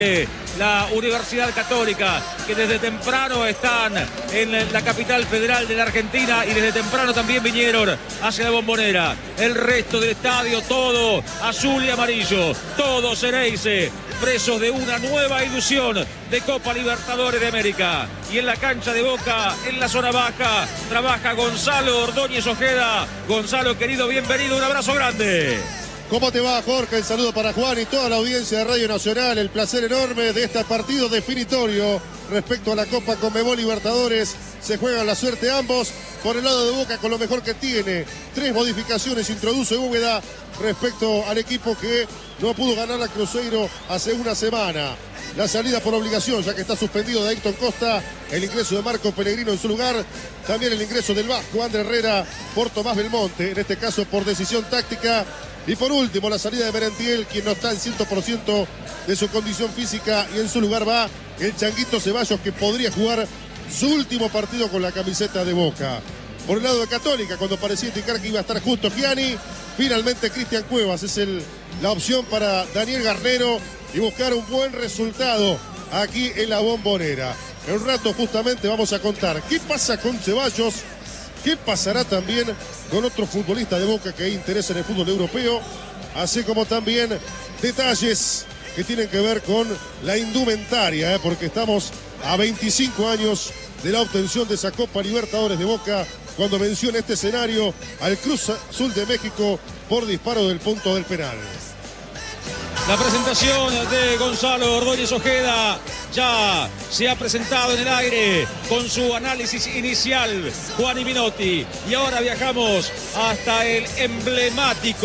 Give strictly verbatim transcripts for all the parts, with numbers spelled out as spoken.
La Universidad Católica, que desde temprano están en la capital federal de la Argentina y desde temprano también vinieron hacia la Bombonera. El resto del estadio, todo azul y amarillo, todo Xeneize, presos de una nueva ilusión de Copa Libertadores de América. Y en la cancha de Boca, en la zona baja, trabaja Gonzalo Ordóñez Ojeda. Gonzalo, querido, bienvenido, un abrazo grande. ¿Cómo te va, Jorge? El saludo para Juan y toda la audiencia de Radio Nacional. El placer enorme de este partido definitorio respecto a la Copa Conmebol Libertadores. Se juegan la suerte ambos. Por el lado de Boca, con lo mejor que tiene. Tres modificaciones introduce Úbeda respecto al equipo que no pudo ganar la Cruzeiro hace una semana. La salida por obligación, ya que está suspendido de Ayrton Costa. El ingreso de Marco Pellegrino en su lugar. También el ingreso del vasco Ander Herrera por Tomás Belmonte. En este caso por decisión táctica. Y por último, la salida de Merentiel, quien no está en cien por ciento de su condición física. Y en su lugar va el Changuito Ceballos, que podría jugar su último partido con la camiseta de Boca. Por el lado de Católica, cuando parecía indicar que iba a estar justo Gianni, finalmente Cristian Cuevas es el, la opción para Daniel Garnero y buscar un buen resultado aquí en la Bombonera. En un rato justamente vamos a contar qué pasa con Ceballos. ¿Qué pasará también con otro futbolista de Boca que interesa en el fútbol europeo? Así como también detalles que tienen que ver con la indumentaria, ¿eh? Porque estamos a veinticinco años de la obtención de esa Copa Libertadores de Boca, cuando venció en este escenario al Cruz Azul de México por disparo del punto del penal. La presentación de Gonzalo Ordóñez Ojeda ya se ha presentado en el aire con su análisis inicial, Juan y Minotti. Y ahora viajamos hasta el emblemático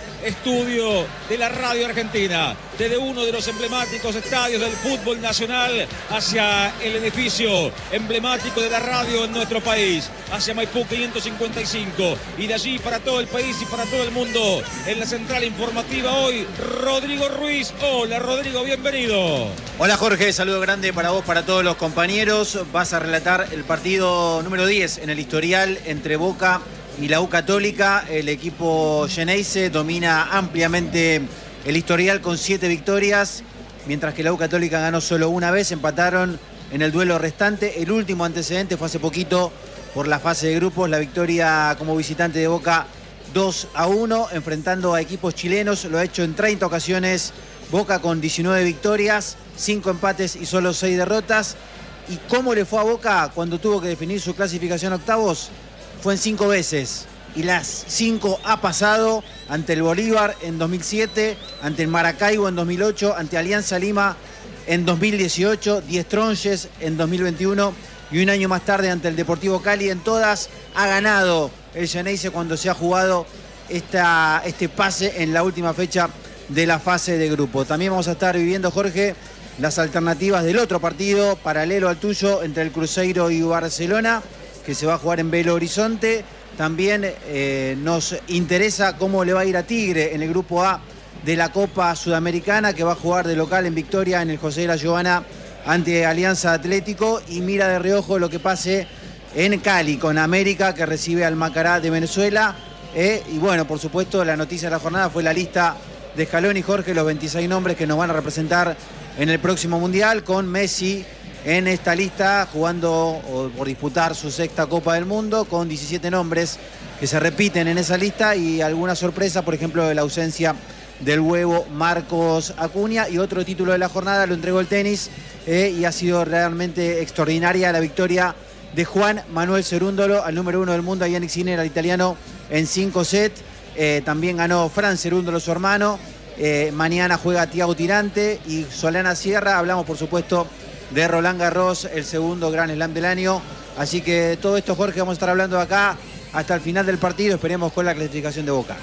estudio de la Radio Argentina, desde uno de los emblemáticos estadios del fútbol nacional hacia el edificio emblemático de la radio en nuestro país, hacia Maipú quinientos cincuenta y cinco, y de allí para todo el país y para todo el mundo, en la central informativa hoy, Rodrigo Ruiz. Hola, Rodrigo, bienvenido. Hola, Jorge, saludo grande para vos, para todos los compañeros. Vas a relatar el partido número diez en el historial entre Boca y la U Católica. El equipo Xeneize domina ampliamente el historial con siete victorias, mientras que la U Católica ganó solo una vez. Empataron en el duelo restante. El último antecedente fue hace poquito por la fase de grupos, la victoria como visitante de Boca dos a uno, enfrentando a equipos chilenos. Lo ha hecho en treinta ocasiones Boca, con diecinueve victorias, cinco empates y solo seis derrotas. ¿Y cómo le fue a Boca cuando tuvo que definir su clasificación a octavos? Fue en cinco veces, y las cinco ha pasado ante el Bolívar en dos mil siete, ante el Maracaibo en dos mil ocho, ante Alianza Lima en dos mil dieciocho, Die Strongest en dos mil veintiuno y un año más tarde ante el Deportivo Cali. En todas ha ganado el Xeneize cuando se ha jugado esta, este pase en la última fecha de la fase de grupo. También vamos a estar viviendo, Jorge, las alternativas del otro partido paralelo al tuyo entre el Cruzeiro y Barcelona, que se va a jugar en Belo Horizonte. También eh, nos interesa cómo le va a ir a Tigre en el grupo A de la Copa Sudamericana, que va a jugar de local en Victoria en el José de la Giovana ante Alianza Atlético, y mira de reojo lo que pase en Cali con América, que recibe al Macará de Venezuela. Eh, y bueno, por supuesto, la noticia de la jornada fue la lista de Scaloni, Jorge, los veintiséis nombres que nos van a representar en el próximo Mundial, con Messi en esta lista, jugando o por disputar su sexta Copa del Mundo, con diecisiete nombres que se repiten en esa lista, y alguna sorpresa, por ejemplo, de la ausencia del huevo Marcos Acuña. Y otro título de la jornada lo entregó el tenis, eh, y ha sido realmente extraordinaria la victoria de Juan Manuel Cerúndolo, al número uno del mundo, a Yannick Sinner, al italiano, en cinco sets. Eh, también ganó Fran Cerúndolo, su hermano. Eh, mañana juega Thiago Tirante y Solana Sierra. Hablamos, por supuesto, de Roland Garros, el segundo Grand Slam del año. Así que todo esto, Jorge, vamos a estar hablando acá hasta el final del partido. Esperemos con la clasificación de Boca.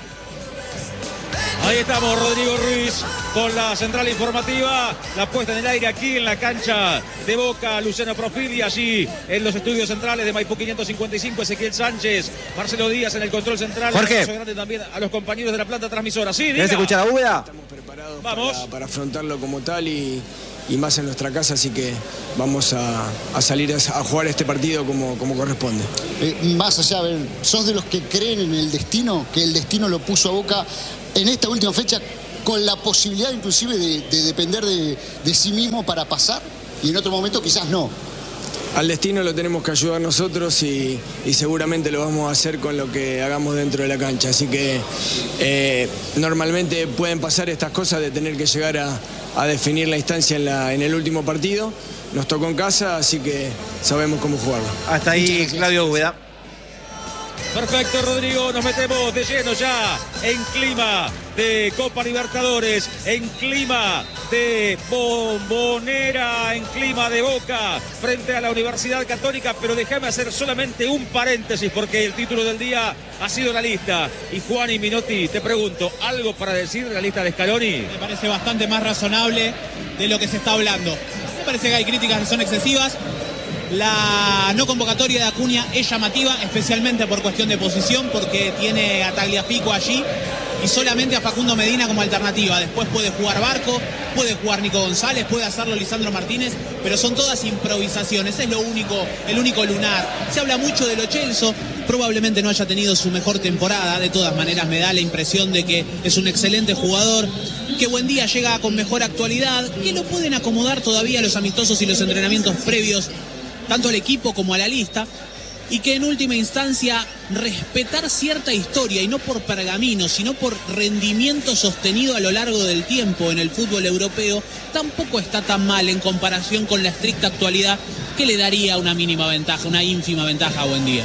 Ahí estamos, Rodrigo Ruiz, con la central informativa, la puesta en el aire aquí en la cancha de Boca, Luciano Profili, allí en los estudios centrales de Maipú quinientos cincuenta y cinco, Ezequiel Sánchez, Marcelo Díaz en el control central. Jorge. Un abrazo grande también a los compañeros de la planta transmisora. Sí, diga. ¿Querés escuchar a Úbeda? Estamos preparados Vamos. Para, para afrontarlo como tal y, y más en nuestra casa, así que vamos a, a salir a, a jugar este partido como, como corresponde. Eh, más allá, a ver, ¿sos de los que creen en el destino? Que el destino lo puso a Boca en esta última fecha con la posibilidad inclusive de, de depender de, de sí mismo para pasar, y en otro momento quizás no. Al destino lo tenemos que ayudar nosotros y, y seguramente lo vamos a hacer con lo que hagamos dentro de la cancha. Así que eh, normalmente pueden pasar estas cosas de tener que llegar a, a definir la instancia en, la, en el último partido. Nos tocó en casa, así que sabemos cómo jugarlo. Hasta ahí Claudio Úbeda. Perfecto, Rodrigo, nos metemos de lleno ya en clima de Copa Libertadores, en clima de Bombonera, en clima de Boca frente a la Universidad Católica, pero déjame hacer solamente un paréntesis porque el título del día ha sido la lista. Y Juan y Minotti, te pregunto, ¿algo para decir de la lista de Scaloni? Me parece bastante más razonable de lo que se está hablando. Me parece que hay críticas que son excesivas. La no convocatoria de Acuña es llamativa, especialmente por cuestión de posición, porque tiene a Tagliafico allí y solamente a Facundo Medina como alternativa. Después puede jugar Barco, puede jugar Nico González, puede hacerlo Lisandro Martínez, pero son todas improvisaciones, es lo único, el único lunar. Se habla mucho de Lo Celso, probablemente no haya tenido su mejor temporada, de todas maneras me da la impresión de que es un excelente jugador, que Buendía llega con mejor actualidad, que lo pueden acomodar todavía los amistosos y los entrenamientos previos tanto al equipo como a la lista, y que en última instancia respetar cierta historia, y no por pergamino, sino por rendimiento sostenido a lo largo del tiempo en el fútbol europeo, tampoco está tan mal en comparación con la estricta actualidad que le daría una mínima ventaja, una ínfima ventaja a Buendía.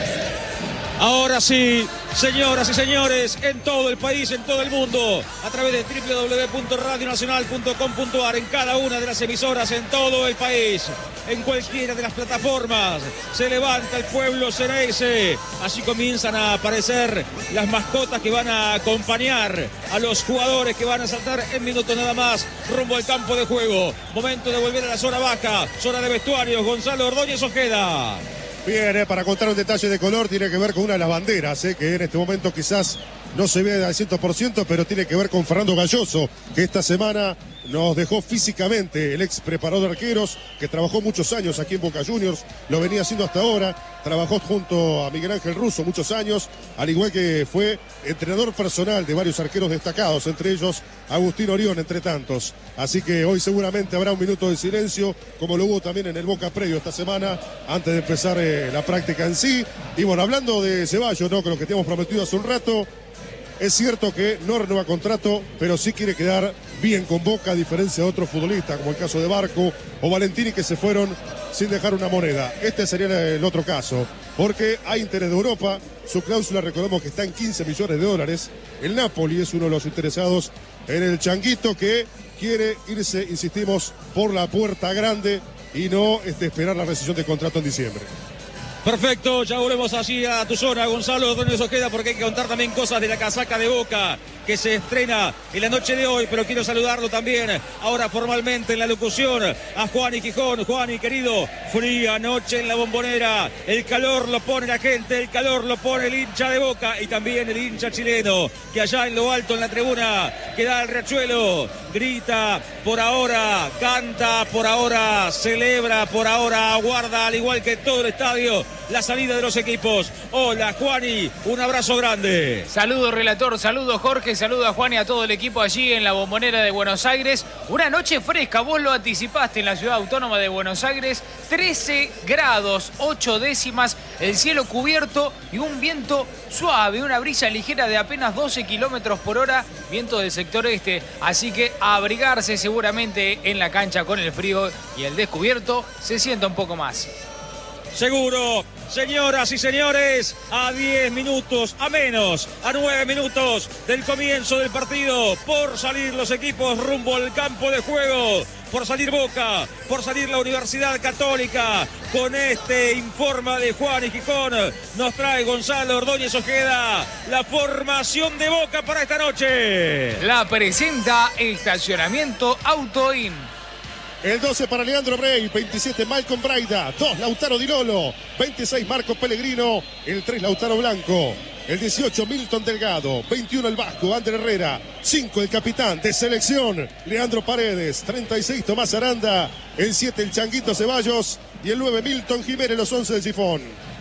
Ahora sí, señoras y señores, en todo el país, en todo el mundo, a través de doble u doble u doble u punto radio nacional punto com punto a r, en cada una de las emisoras, en todo el país, en cualquiera de las plataformas, se levanta el pueblo xeneize. Así comienzan a aparecer las mascotas que van a acompañar a los jugadores que van a saltar en minutos nada más rumbo al campo de juego. Momento de volver a la zona baja, zona de vestuarios. Gonzalo Ordóñez Ojeda. Bien, eh, para contar un detalle de color, tiene que ver con una de las banderas, eh, que en este momento quizás no se ve al cien por ciento, pero tiene que ver con Fernando Galloso, que esta semana nos dejó físicamente, el ex preparador de arqueros, que trabajó muchos años aquí en Boca Juniors, lo venía haciendo hasta ahora, trabajó junto a Miguel Ángel Russo muchos años, al igual que fue entrenador personal de varios arqueros destacados, entre ellos Agustín Orión, entre tantos. Así que hoy seguramente habrá un minuto de silencio, como lo hubo también en el Boca previo esta semana, antes de empezar eh, la práctica en sí. Y bueno, hablando de Ceballos, ¿no?, con lo que teníamos prometido hace un rato, es cierto que no renueva contrato, pero sí quiere quedar bien con Boca, a diferencia de otros futbolistas, como el caso de Barco o Valentini, que se fueron sin dejar una moneda. Este sería el otro caso, porque hay interés de Europa. Su cláusula, recordemos que está en quince millones de dólares. El Napoli es uno de los interesados en el changuito, que quiere irse, insistimos, por la puerta grande y no este, esperar la rescisión de contrato en diciembre. Perfecto, ya volvemos allí a tu zona, Gonzalo Ordóñez Ojeda, porque hay que contar también cosas de la casaca de Boca que se estrena en la noche de hoy, pero quiero saludarlo también ahora formalmente en la locución a Juan y Gijón. Juan y querido, fría noche en la Bombonera, el calor lo pone la gente, el calor lo pone el hincha de Boca y también el hincha chileno, que allá en lo alto en la tribuna que da el Riachuelo grita por ahora, canta por ahora, celebra por ahora, aguarda al igual que todo el estadio la salida de los equipos. Hola Juani, un abrazo grande. Saludos relator, saludos Jorge, saludos a Juan y a todo el equipo allí en la Bombonera de Buenos Aires. Una noche fresca, vos lo anticipaste en la ciudad autónoma de Buenos Aires. trece grados, ocho décimas, el cielo cubierto y un viento suave, una brisa ligera de apenas doce kilómetros por hora, viento del sector este. Así que a abrigarse seguramente en la cancha con el frío y el descubierto se sienta un poco más. Seguro, señoras y señores, a diez minutos, a menos, a nueve minutos del comienzo del partido, por salir los equipos rumbo al campo de juego, por salir Boca, por salir la Universidad Católica. Con este informe de Juan y Gijón nos trae Gonzalo Ordóñez Ojeda la formación de Boca para esta noche. La presenta Estacionamiento Autoin. El doce para Leandro Rey, veintisiete Malcolm Braida, dos Lautaro Di Lolo, veintiséis Marco Pellegrino, el tres Lautaro Blanco, el dieciocho Milton Delgado, veintiuno el Vasco Ander Herrera, cinco el capitán de selección Leandro Paredes, treinta y seis Tomás Aranda, el siete el Changuito Ceballos y el nueve Milton Jiménez, los once del Sifón.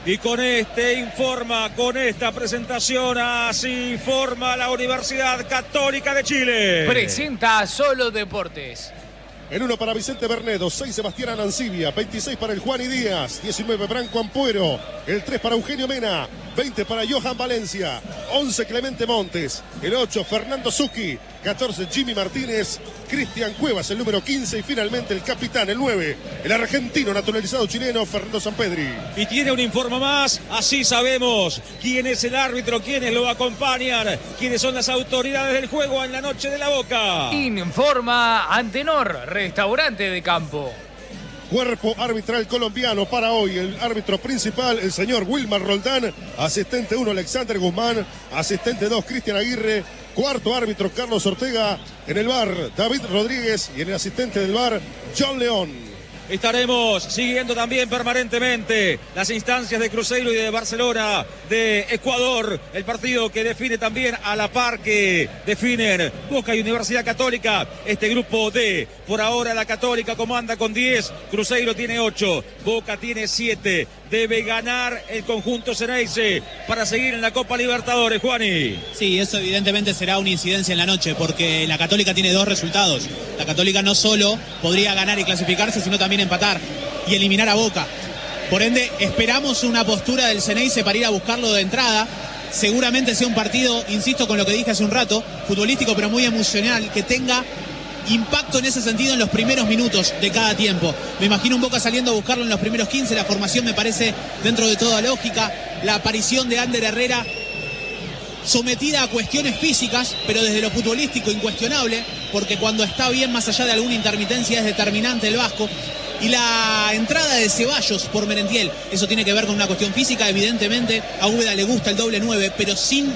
Y con este informa, con esta presentación, así forma la Universidad Católica de Chile. Presenta Solo Deportes. El uno para Vicente Bernedo, seis Sebastián Anancibia, veintiséis para el Juan y Díaz, diecinueve Branco Ampuero, el tres para Eugenio Mena, veinte para Johan Valencia, once Clemente Montes, el ocho Fernando Zucchi, catorce Jimmy Martínez, Cristian Cuevas, el número quince y finalmente el capitán, el nueve, el argentino naturalizado chileno Fernando Sampedri. Y tiene un informe más, así sabemos quién es el árbitro, quiénes lo acompañan, quiénes son las autoridades del juego en la noche de la Boca. Informa Antenor, restaurante de campo. Cuerpo arbitral colombiano para hoy. El árbitro principal, el señor Wilmar Roldán. Asistente uno, Alexander Guzmán. Asistente dos, Cristian Aguirre. Cuarto árbitro, Carlos Ortega. En el bar, David Rodríguez. Y en el asistente del bar, John León. Estaremos siguiendo también permanentemente las instancias de Cruzeiro y de Barcelona, de Ecuador, el partido que define también a la par que definen Boca y Universidad Católica. Este grupo D, por ahora la Católica comanda con diez, Cruzeiro tiene ocho, Boca tiene siete. Debe ganar el conjunto Xeneize para seguir en la Copa Libertadores, Juani. Sí, eso evidentemente será una incidencia en la noche, porque la Católica tiene dos resultados. La Católica no solo podría ganar y clasificarse, sino también empatar y eliminar a Boca. Por ende, esperamos una postura del Xeneize para ir a buscarlo de entrada. Seguramente sea un partido, insisto con lo que dije hace un rato, futbolístico pero muy emocional, que tenga impacto en ese sentido en los primeros minutos de cada tiempo. Me imagino un Boca saliendo a buscarlo en los primeros quince, la formación me parece dentro de toda lógica, la aparición de Ander Herrera sometida a cuestiones físicas, pero desde lo futbolístico incuestionable, porque cuando está bien, más allá de alguna intermitencia, es determinante el vasco. Y la entrada de Ceballos por Merentiel, eso tiene que ver con una cuestión física, evidentemente a Úbeda le gusta el doble nueve, pero sin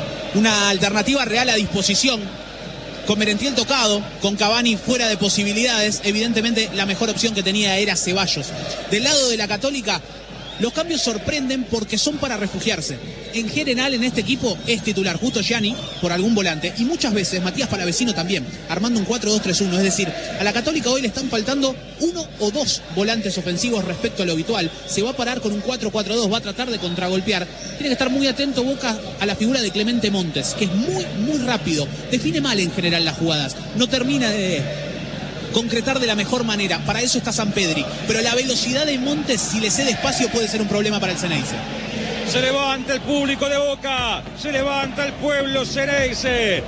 una alternativa real a disposición. Con Merentiel tocado, con Cavani fuera de posibilidades, evidentemente la mejor opción que tenía era Ceballos. Del lado de la Católica, los cambios sorprenden porque son para refugiarse. En general en este equipo es titular Justo Gianni por algún volante y muchas veces Matías Palavecino también, armando un cuatro dos tres uno. Es decir, a la Católica hoy le están faltando uno o dos volantes ofensivos respecto a lo habitual. Se va a parar con un cuatro cuatro dos, va a tratar de contragolpear. Tiene que estar muy atento Boca a la figura de Clemente Montes, que es muy, muy rápido. Define mal en general las jugadas. No termina de concretar de la mejor manera. Para eso está Sampedri. Pero la velocidad de Montes, si le cede espacio, puede ser un problema para el Xeneize. Se levanta el público de Boca, se levanta el pueblo Xeneize,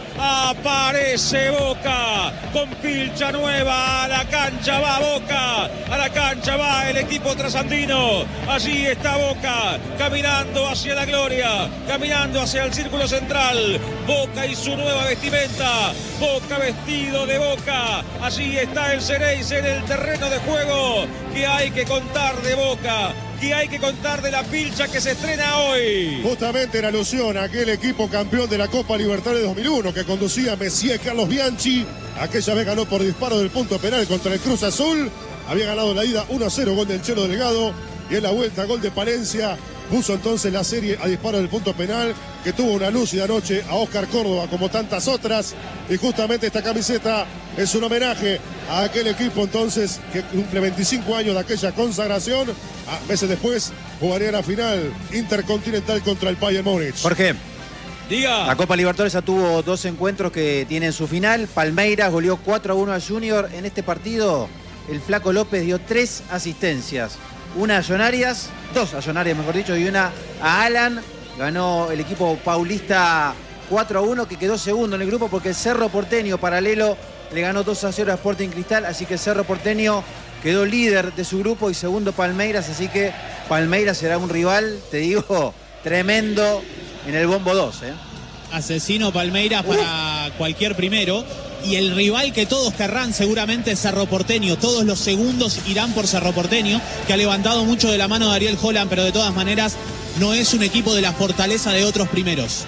aparece Boca con pilcha nueva, a la cancha va Boca, a la cancha va el equipo trasandino, allí está Boca, caminando hacia la gloria, caminando hacia el círculo central, Boca y su nueva vestimenta, Boca vestido de Boca, allí está el Xeneize en el terreno de juego, que hay que contar de Boca. Y hay que contar de la pilcha que se estrena hoy. Justamente en alusión a aquel equipo campeón de la Copa Libertadores dos mil uno que conducía Messier Carlos Bianchi. Aquella vez ganó por disparo del punto penal contra el Cruz Azul. Había ganado la ida uno a cero, gol del Chelo Delgado. Y en la vuelta, gol de Palencia. Puso entonces la serie a disparo del punto penal, que tuvo una lúcida noche a Oscar Córdoba como tantas otras. Y justamente esta camiseta es un homenaje a aquel equipo entonces que cumple veinticinco años de aquella consagración. A meses después jugaría la final intercontinental contra el Bayern Múnich. ¿Por qué? Diga. La Copa Libertadores ya tuvo dos encuentros que tienen su final. Palmeiras goleó cuatro a uno a Junior. En este partido el Flaco López dio tres asistencias. Una a John Arias, dos a John Arias mejor dicho, y una a Alan. Ganó el equipo paulista cuatro a uno, que quedó segundo en el grupo porque el Cerro Porteño paralelo le ganó dos a cero a Sporting Cristal, así que el Cerro Porteño quedó líder de su grupo y segundo Palmeiras, así que Palmeiras será un rival, te digo, tremendo en el bombo dos. ¿eh? Asesino Palmeiras para uh. cualquier primero. Y el rival que todos querrán seguramente es Cerro Porteño. Todos los segundos irán por Cerro Porteño, que ha levantado mucho de la mano de Ariel Holland, pero de todas maneras no es un equipo de la fortaleza de otros primeros.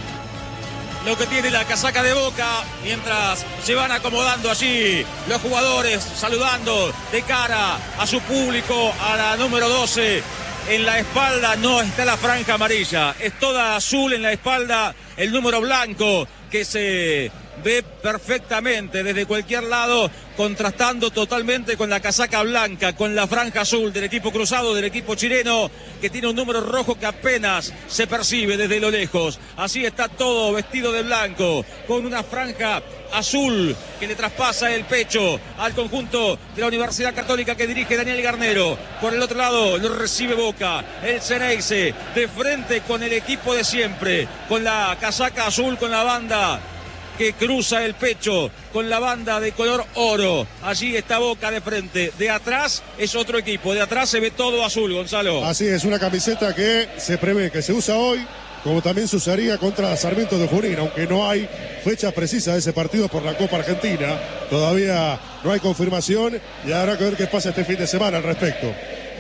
Lo que tiene la casaca de Boca, mientras se van acomodando allí los jugadores, saludando de cara a su público, a la número doce. En la espalda no está la franja amarilla, es toda azul en la espalda, el número blanco que se ve perfectamente desde cualquier lado, contrastando totalmente con la casaca blanca, con la franja azul del equipo cruzado, del equipo chileno, que tiene un número rojo que apenas se percibe desde lo lejos. Así está todo vestido de blanco, con una franja azul que le traspasa el pecho al conjunto de la Universidad Católica que dirige Daniel Garnero. Por el otro lado lo recibe Boca, el Xeneize, de frente con el equipo de siempre, con la casaca azul, con la banda que cruza el pecho, con la banda de color oro. Allí está Boca de frente. De atrás es otro equipo, de atrás se ve todo azul, Gonzalo. Así es, una camiseta que se prevé que se usa hoy, como también se usaría contra Sarmiento de Junín, aunque no hay fecha precisa de ese partido por la Copa Argentina. Todavía no hay confirmación y habrá que ver qué pasa este fin de semana al respecto.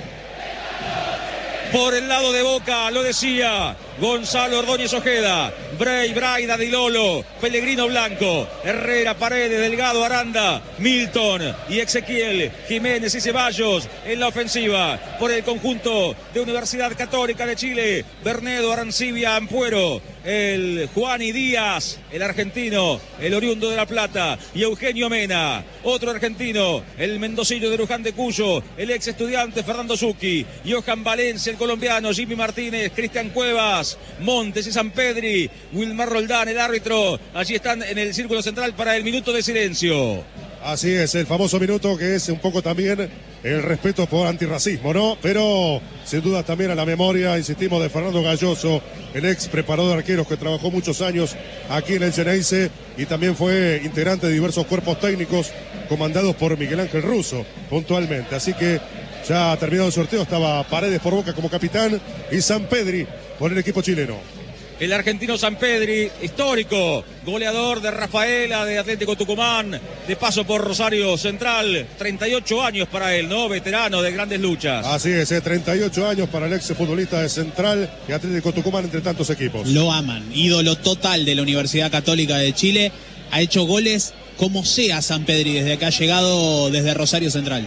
Por el lado de Boca, lo decía Gonzalo Ordóñez Ojeda, Bray, Braida, Di Lolo, Pellegrino Blanco, Herrera, Paredes, Delgado, Aranda, Milton y Ezequiel, Jiménez y Ceballos en la ofensiva. Por el conjunto de Universidad Católica de Chile, Bernedo, Arancibia, Ampuero, el Juani Díaz, el argentino, el oriundo de La Plata, y Eugenio Mena, otro argentino, el mendocino de Luján de Cuyo, el ex estudiante Fernando Zucchi, Johan Valencia, el colombiano, Jimmy Martínez, Cristian Cuevas, Montes y Sampedri, Wilmar Roldán, el árbitro. Allí están en el círculo central para el minuto de silencio. Así es, el famoso minuto que es un poco también el respeto por antirracismo, ¿no? Pero sin duda también a la memoria, insistimos, de Fernando Galloso, el ex preparador de arqueros que trabajó muchos años aquí en el Xeneize y también fue integrante de diversos cuerpos técnicos comandados por Miguel Ángel Russo, puntualmente. Así que ya terminado el sorteo, estaba Paredes por Boca como capitán y Sampedri por el equipo chileno. El argentino Sampedri, histórico, goleador de Rafaela, de Atlético Tucumán, de paso por Rosario Central, treinta y ocho años para él, ¿no? Veterano de grandes luchas. Así es, eh, treinta y ocho años para el ex futbolista de Central y Atlético Tucumán, entre tantos equipos. Lo aman, ídolo total de la Universidad Católica de Chile, ha hecho goles como sea Sampedri desde que ha llegado desde Rosario Central.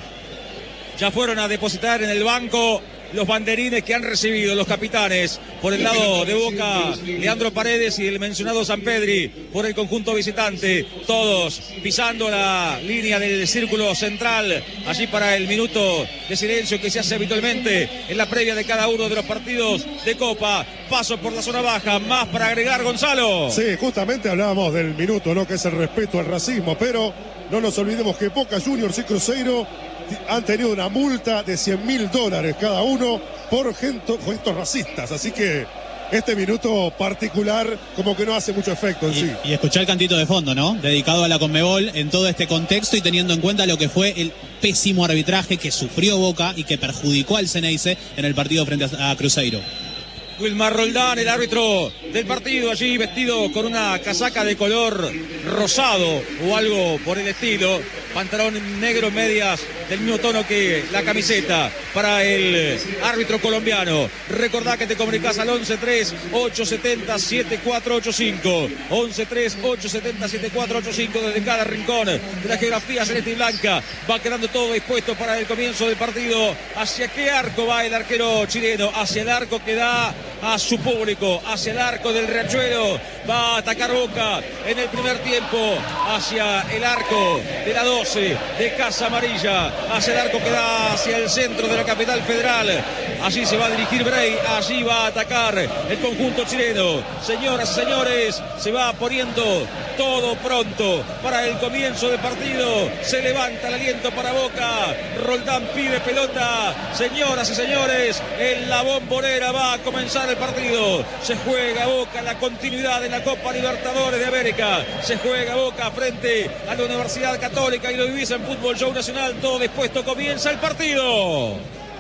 Ya fueron a depositar en el banco los banderines que han recibido los capitanes. Por el lado de Boca, Leandro Paredes y el mencionado Sampedri. Por el conjunto visitante, todos pisando la línea del círculo central, allí para el minuto de silencio que se hace habitualmente en la previa de cada uno de los partidos de Copa. Paso por la zona baja, más para agregar, Gonzalo. Sí, justamente hablábamos del minuto, ¿no? Que es el respeto al racismo, pero no nos olvidemos que Boca Juniors y Cruzeiro han tenido una multa de cien mil dólares cada uno por gestos racistas, así que este minuto particular como que no hace mucho efecto en y, sí. Y escuchar el cantito de fondo, ¿no? Dedicado a la Conmebol en todo este contexto y teniendo en cuenta lo que fue el pésimo arbitraje que sufrió Boca y que perjudicó al Xeneize en el partido frente a Cruzeiro. Wilmar Roldán, el árbitro del partido, allí vestido con una casaca de color rosado o algo por el estilo, pantalón negro, medias del mismo tono que la camiseta para el árbitro colombiano. Recordá que te comunicás al once tres, ocho siete cero, siete cuatro ocho cinco, once tres, ocho siete cero, siete cuatro ocho cinco, desde cada rincón de la geografía celeste y blanca. Va quedando todo dispuesto para el comienzo del partido. ¿Hacia qué arco va el arquero chileno? Hacia el arco que da a su público, hacia el arco del Riachuelo. Va a atacar Boca en el primer tiempo, hacia el arco de la doce de Casa Amarilla, hacia el arco que da hacia el centro de la capital federal. Allí se va a dirigir Bray, allí va a atacar el conjunto chileno. Señoras y señores, se va poniendo todo pronto para el comienzo del partido. Se levanta el aliento para Boca. Roldán pide pelota. Señoras y señores, en la Bombonera va a comenzar el partido. Se juega Boca la continuidad de la Copa Libertadores de América. Se juega Boca frente a la Universidad Católica y lo vivís en Fútbol Show Nacional. Todo dispuesto, comienza el partido.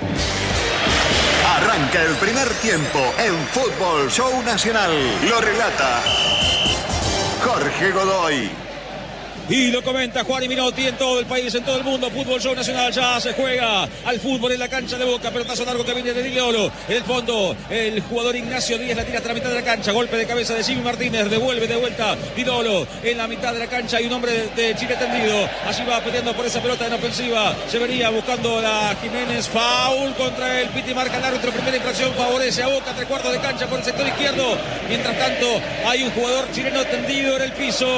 Arranca el primer tiempo en Fútbol Show Nacional. Lo relata Jorge Godoy. Y lo comenta Juan Minotti en todo el país, en todo el mundo. Fútbol Show Nacional, ya se juega al fútbol en la cancha de Boca. Pelotazo largo que viene de Di Lolo. En el fondo, el jugador Ignacio Díaz la tira hasta la mitad de la cancha. Golpe de cabeza de Jimmy Martínez. Devuelve de vuelta Di Lolo. En la mitad de la cancha hay un hombre de, de Chile tendido. Allí va peleando por esa pelota en ofensiva. Se venía buscando la Jiménez. Foul contra el Piti, marca el árbitro. Primera infracción, favorece a Boca. Tres cuartos de cancha por el sector izquierdo. Mientras tanto, hay un jugador chileno tendido en el piso.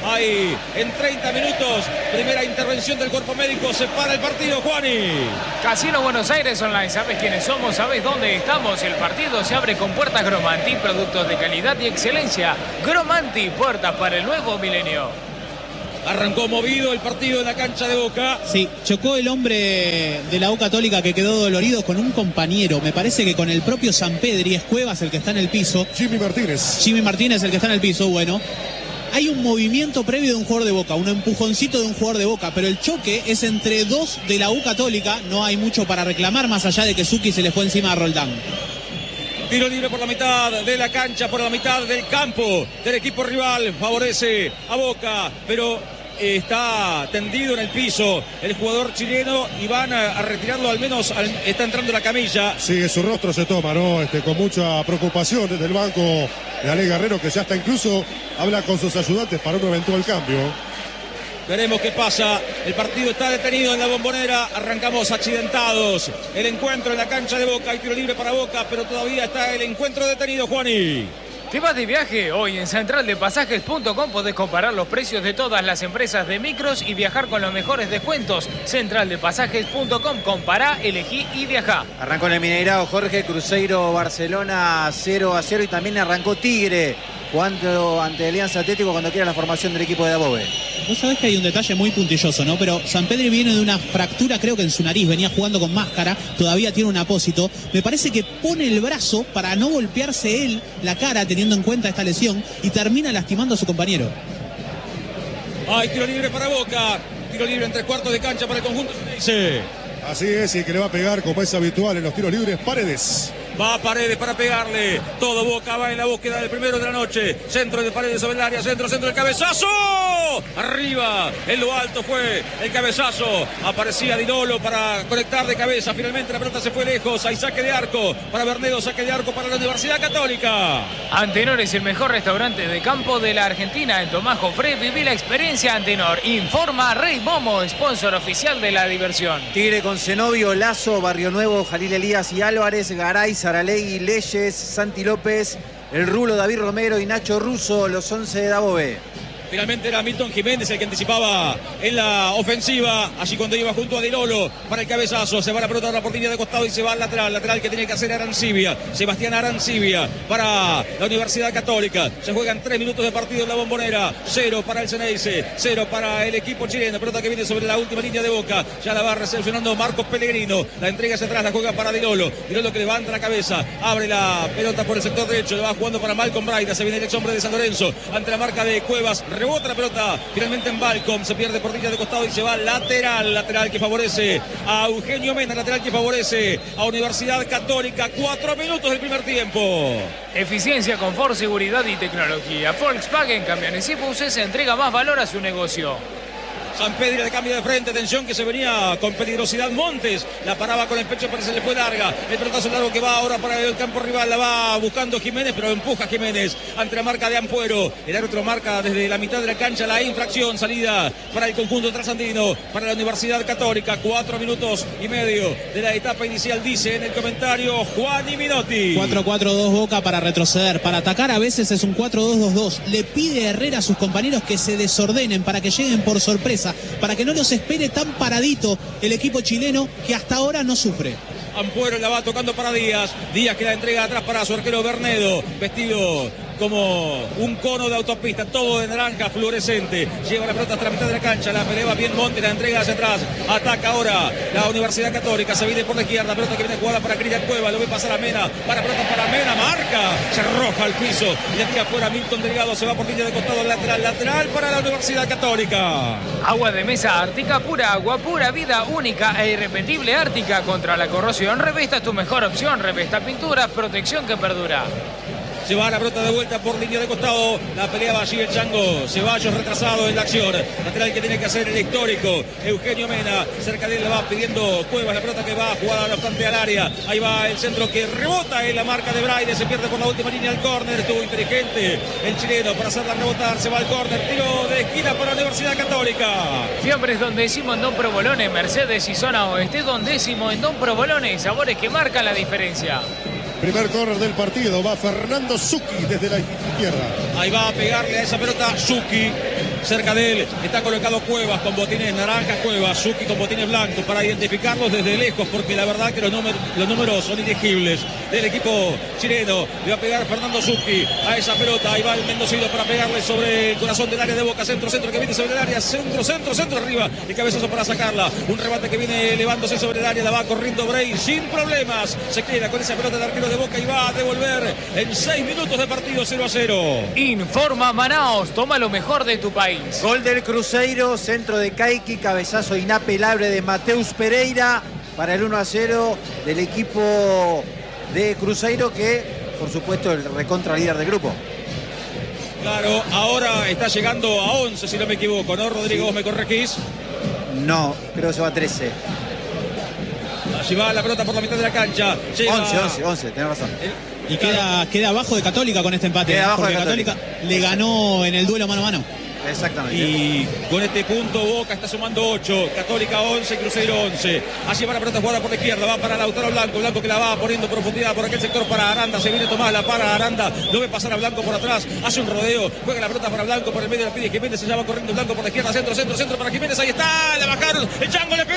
Ahí, en treinta minutos, primera intervención del cuerpo médico, se para el partido, Juani. Casino Buenos Aires Online, ¿sabes quiénes somos? ¿Sabes dónde estamos? El partido se abre con puertas Gromanti, productos de calidad y excelencia. Gromanti, puertas para el nuevo milenio. Arrancó movido el partido en la cancha de Boca. Sí, chocó el hombre de la U Católica que quedó dolorido con un compañero. Me parece que con el propio Sampedri, es Cuevas el que está en el piso. Jimmy Martínez. Jimmy Martínez el que está en el piso, bueno. Hay un movimiento previo de un jugador de Boca, un empujoncito de un jugador de Boca, pero el choque es entre dos de la U Católica. No hay mucho para reclamar, más allá de que Zucchi se le fue encima a Roldán. Tiro libre por la mitad de la cancha, por la mitad del campo del equipo rival. Favorece a Boca, pero está tendido en el piso el jugador chileno y van a, a retirarlo, al menos al, está entrando la camilla. Sí, su rostro se toma, ¿no? Este, con mucha preocupación desde el banco de Ale Guerrero, que ya está incluso, habla con sus ayudantes para un eventual cambio. Veremos qué pasa. El partido está detenido en la Bombonera. Arrancamos accidentados. El encuentro en la cancha de Boca. Hay tiro libre para Boca, pero todavía está el encuentro detenido, Juani. ¿Te vas de viaje? Hoy en central de pasajes punto com podés comparar los precios de todas las empresas de micros y viajar con los mejores descuentos. central de pasajes punto com. Compará, elegí y viajá. Arrancó en el Mineirao, Jorge. Cruzeiro Barcelona cero a cero, y también arrancó Tigre jugando ante Alianza Atlético cuando quiera la formación del equipo de Dabove. Vos sabés que hay un detalle muy puntilloso, ¿no? Pero Sampedri viene de una fractura, creo que en su nariz, venía jugando con máscara, todavía tiene un apósito. Me parece que pone el brazo para no golpearse él la cara, teniendo en cuenta esta lesión, y termina lastimando a su compañero. Hay tiro libre para Boca, tiro libre en tres cuartos de cancha para el conjunto. Sí. Así es, y que le va a pegar, como es habitual en los tiros libres, Paredes. Va a Paredes para pegarle. Todo Boca va en la búsqueda del primero de la noche. Centro de Paredes sobre el área. Centro, centro, el cabezazo. Arriba, en lo alto fue el cabezazo. Aparecía Dinolo para conectar de cabeza. Finalmente la pelota se fue lejos. Hay saque de arco para Bernedo. Saque de arco para la Universidad Católica. Antenor es el mejor restaurante de campo de la Argentina. En Tomás Jofré viví la experiencia Antenor. Informa Rey Momo, sponsor oficial de la diversión. Tigre con Zenobio, Lazo, Barrio Nuevo, Jalil Elías y Álvarez, Garay, Saralegui, Leyes, Santi López, el Rulo, David Romero y Nacho Russo, los once de Dabove. Finalmente era Milton Jiménez el que anticipaba en la ofensiva. Allí cuando iba junto a Dinolo para el cabezazo. Se va la pelota a la portería de costado y se va al lateral. Lateral que tiene que hacer Arancibia. Sebastián Arancibia para la Universidad Católica. Se juegan tres minutos de partido en la Bombonera. Cero para el Ceneice. Cero para el equipo chileno. Pelota que viene sobre la última línea de Boca. Ya la va recepcionando Marcos Pellegrino. La entrega hacia atrás. La juega para Dinolo. Dinolo que levanta la cabeza. Abre la pelota por el sector derecho. Le va jugando para Malcolm Braida. Se viene el ex hombre de San Lorenzo. Ante la marca de Cuevas. Rebota la pelota finalmente en Balcom, se pierde por línea de costado y se va lateral, lateral que favorece a Eugenio Mena, lateral que favorece a Universidad Católica. Cuatro minutos del primer tiempo. Eficiencia, confort, seguridad y tecnología. Volkswagen Camiones y Buses entrega más valor a su negocio. Sampedri de cambio de frente, atención que se venía con peligrosidad Montes, la paraba con el pecho pero se le fue larga, el pelotazo largo que va ahora para el campo rival, la va buscando Jiménez pero empuja Jiménez ante la marca de Ampuero, el árbitro marca desde la mitad de la cancha la infracción, salida para el conjunto trasandino, para la Universidad Católica, cuatro minutos y medio de la etapa inicial, dice en el comentario Juani Minotti. cuatro cuatro dos Boca para retroceder, para atacar a veces es un cuatro dos dos dos, le pide a Herrera a sus compañeros que se desordenen para que lleguen por sorpresa, para que no los espere tan paradito el equipo chileno que hasta ahora no sufre. Ampuero la va tocando para Díaz. Díaz que la entrega atrás para su arquero Bernedo, vestido como un cono de autopista, todo de naranja fluorescente. Lleva la pelota hasta la mitad de la cancha, la pelea bien Monte, la entrega hacia atrás. Ataca ahora la Universidad Católica, se viene por la izquierda, pelota que viene jugada para Cristian Cueva, lo ve pasar a Mena, para pelota para Mena, marca, se arroja al piso y le tira fuera Milton Delgado, se va por línea de costado lateral, lateral para la Universidad Católica. Agua de mesa Ártica, pura agua, pura vida, única e irrepetible Ártica contra la corrosión. Revesta es tu mejor opción, Revesta Pinturas, protección que perdura. Se va la pelota de vuelta por línea de costado. La peleaba allí el Chango. Ceballos retrasado en la acción. Lateral que tiene que hacer el histórico Eugenio Mena. Cerca de él le va pidiendo Cuevas. La pelota que va jugada no obstante al área. Ahí va el centro que rebota en la marca de Braide. Se pierde por la última línea al córner. Estuvo inteligente el chileno para hacerla rebotar. Se va al córner. Tiro de esquina para la Universidad Católica. Fiambres Don Décimo en Don Provolone, Mercedes y Zona Oeste. Don Décimo en Don Provolone. Sabores que marcan la diferencia. Primer córner del partido, va Fernando Zucchi desde la izquierda. Ahí va a pegarle a esa pelota Zucchi. Cerca de él está colocado Cuevas con botines naranjas, Cuevas, Zucchi con botines blancos para identificarlos desde lejos, porque la verdad que los, números, los números son ilegibles del equipo chileno. Le va a pegar Fernando Zucchi a esa pelota. Ahí va el mendocino para pegarle sobre el corazón del área de Boca. Centro, centro que viene sobre el área. Centro, centro, centro arriba. Y cabezazo para sacarla. Un rebate que viene elevándose sobre el área. La va corriendo Bray sin problemas. Se queda con esa pelota el arquero de Boca y va a devolver en seis minutos de partido cero a cero. Informa Manaos. Toma lo mejor de tu país. Gol del Cruzeiro. Centro de Caiqui. Cabezazo inapelable de Mateus Pereira para el uno a cero del equipo de Cruzeiro, que por supuesto el recontra líder del grupo. Claro, ahora está llegando a once, si no me equivoco, ¿no, Rodrigo? ¿Vos me corregís? No, creo que se va a trece. Allí va la pelota por la mitad de la cancha. Lleva... once, once, once, tenés razón. El... Y queda, queda abajo de Católica con este empate. Queda abajo porque de Católica. Católica le ganó en el duelo mano a mano. Exactamente. Y con este punto Boca está sumando ocho, Católica once, Cruzeiro once. Allí va la pelota jugada por la izquierda, va para Lautaro Blanco, Blanco que la va poniendo profundidad por aquel sector para Aranda, se viene Tomás, la para Aranda, lo ve pasar a Blanco por atrás, hace un rodeo, juega la pelota para Blanco por el medio, la pide Jiménez, se llama corriendo Blanco por la izquierda, centro, centro, centro para Jiménez, ahí está, la bajaron, el Chango le pegó.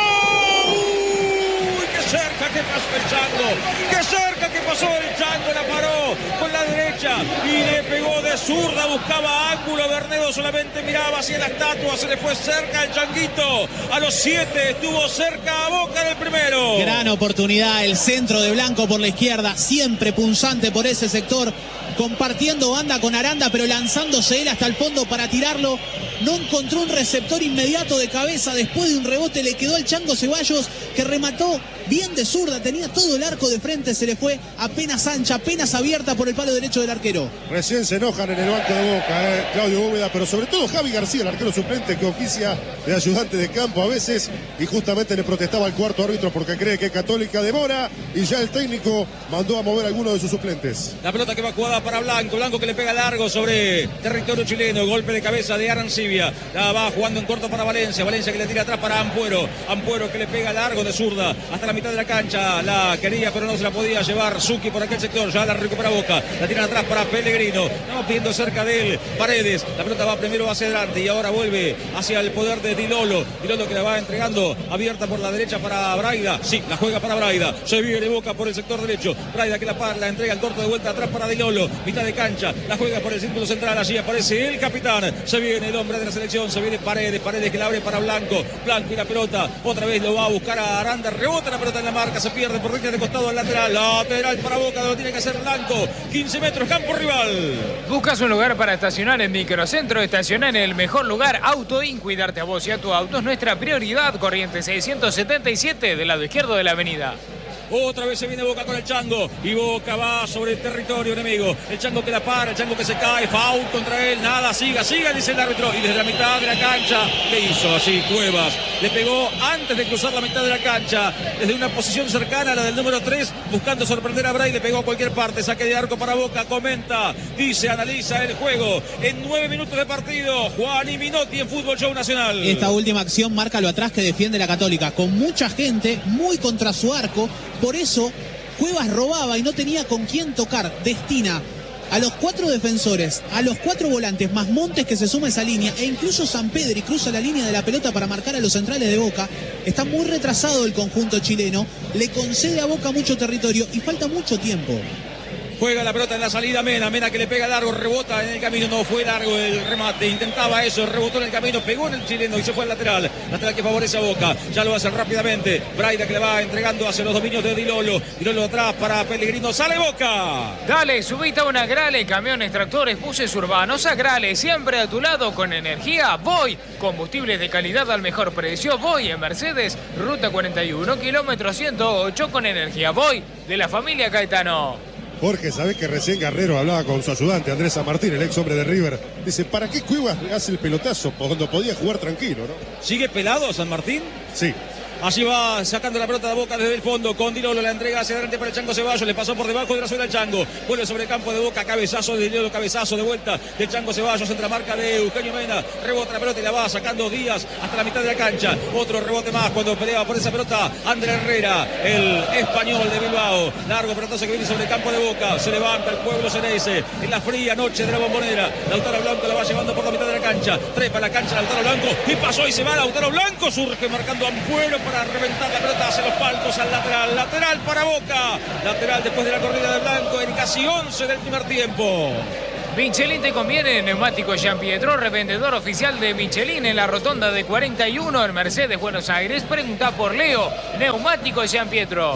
¡Qué cerca que pasó el Chango! ¡Qué cerca que pasó el Chango! La paró con la derecha y le pegó de zurda, buscaba ángulo. Bernedo solamente miraba hacia la estatua, se le fue cerca el Changuito. A los siete estuvo cerca a Boca del primero. Gran oportunidad, el centro de Blanco por la izquierda, siempre punzante por ese sector, compartiendo banda con Aranda, pero lanzándose él hasta el fondo para tirarlo. No encontró un receptor inmediato de cabeza, después de un rebote le quedó al Chango Ceballos, que remató bien de zurda, tenía todo el arco de frente, se le fue apenas ancha, apenas abierta por el palo derecho del arquero. Recién se enojan en el banco de Boca, eh, Claudio Bóveda, pero sobre todo Javi García, el arquero suplente que oficia de ayudante de campo a veces, y justamente le protestaba al cuarto árbitro porque cree que Católica demora, y ya el técnico mandó a mover a alguno de sus suplentes. La pelota que va jugada para Blanco, Blanco que le pega largo sobre territorio chileno, golpe de cabeza de Arancibia, la va jugando en corto para Valencia, Valencia que le tira atrás para Ampuero, Ampuero que le pega largo de zurda hasta la mitad de la cancha, la quería pero no se la podía llevar Zucchi por aquel sector, ya la recupera Boca, la tiran atrás para Pellegrino, estamos pidiendo cerca de él Paredes, la pelota va primero hacia adelante y ahora vuelve hacia el poder de Dilolo, Dilolo que la va entregando abierta por la derecha para Braida, sí, la juega para Braida, se viene Boca por el sector derecho, Braida que la, para, la entrega el corto de vuelta atrás para Dilolo, mitad de cancha, la juega por el círculo central, allí aparece el capitán, se viene el hombre de la selección, se viene Paredes, Paredes que la abre para Blanco, Blanco y la pelota, otra vez lo va a buscar a Aranda, rebota la pelota en la marca, se pierde por línea de costado al lateral, lateral para Boca, lo tiene que hacer Blanco, quince metros, campo rival. ¿Buscas un lugar para estacionar en Microcentro? Estacionar en el mejor lugar, Autoin, cuidarte a vos y a tu auto es nuestra prioridad, Corrientes seiscientos setenta y siete, del lado izquierdo de la avenida. Otra vez se viene Boca con el Chango y Boca va sobre el territorio enemigo. El Chango que la para, el Chango que se cae, foul contra él, nada, siga, siga, dice el árbitro. Y desde la mitad de la cancha, ¿qué hizo así Cuevas? Le pegó antes de cruzar la mitad de la cancha, desde una posición cercana a la del número tres, buscando sorprender a Bray, le pegó a cualquier parte, saque de arco para Boca, comenta, dice, analiza el juego. En nueve minutos de partido, Juan Minotti en Fútbol Show Nacional. Esta última acción marca lo atrás que defiende la Católica, con mucha gente, muy contra su arco. Por eso Cuevas robaba y no tenía con quién tocar. Destina a los cuatro defensores, a los cuatro volantes, más Montes que se suma a esa línea, e incluso Sampedri cruza la línea de la pelota para marcar a los centrales de Boca. Está muy retrasado el conjunto chileno, le concede a Boca mucho territorio y falta mucho tiempo. Juega la pelota en la salida Mena, Mena que le pega largo, rebota en el camino, no fue largo el remate, intentaba eso, rebotó en el camino, pegó en el chileno y se fue al lateral, lateral que favorece a Boca, ya lo hace rápidamente, Braida que le va entregando hacia los dominios de Dilolo, Dilolo atrás para Pellegrino, sale Boca. Dale, subite a una Grale, camiones, tractores, buses urbanos, a Grale, siempre a tu lado con energía, voy, combustibles de calidad al mejor precio, voy en Mercedes, ruta cuarenta y uno, kilómetro ciento ocho con energía, voy, de la familia Caetano. Jorge, ¿sabés que recién Guerrero hablaba con su ayudante Andrés San Martín, el ex hombre de River? Dice, ¿para qué Cuevas le hace el pelotazo cuando podía jugar tranquilo, no? ¿Sigue pelado San Martín? Sí. Allí va sacando la pelota de Boca desde el fondo. Con Di Lolo la entrega hacia adelante para el Chango Ceballos. Le pasó por debajo de la suela al Chango. Vuelve sobre el campo de Boca. Cabezazo de Di Lolo. Cabezazo de vuelta del Chango Ceballos. Entre la marca de Eugenio Mena. Rebota la pelota y la va sacando Díaz hasta la mitad de la cancha. Otro rebote más cuando peleaba por esa pelota Ander Herrera, el español de Bilbao. Largo pelotazo que viene sobre el campo de Boca. Se levanta el pueblo ceneice en la fría noche de la Bombonera. Lautaro Blanco la va llevando por la mitad de la cancha. Trepa la cancha Lautaro Blanco y pasó y se va Lautaro Blanco. Surge marcando Ampuero para reventar la pelota hacia los palcos al lateral. Lateral para Boca. Lateral después de la corrida de Blanco en casi once del primer tiempo. Michelin te conviene, Neumático Gianpietro, revendedor oficial de Michelin en la rotonda de cuarenta y uno en Mercedes, Buenos Aires. Pregunta por Leo, Neumático Gianpietro.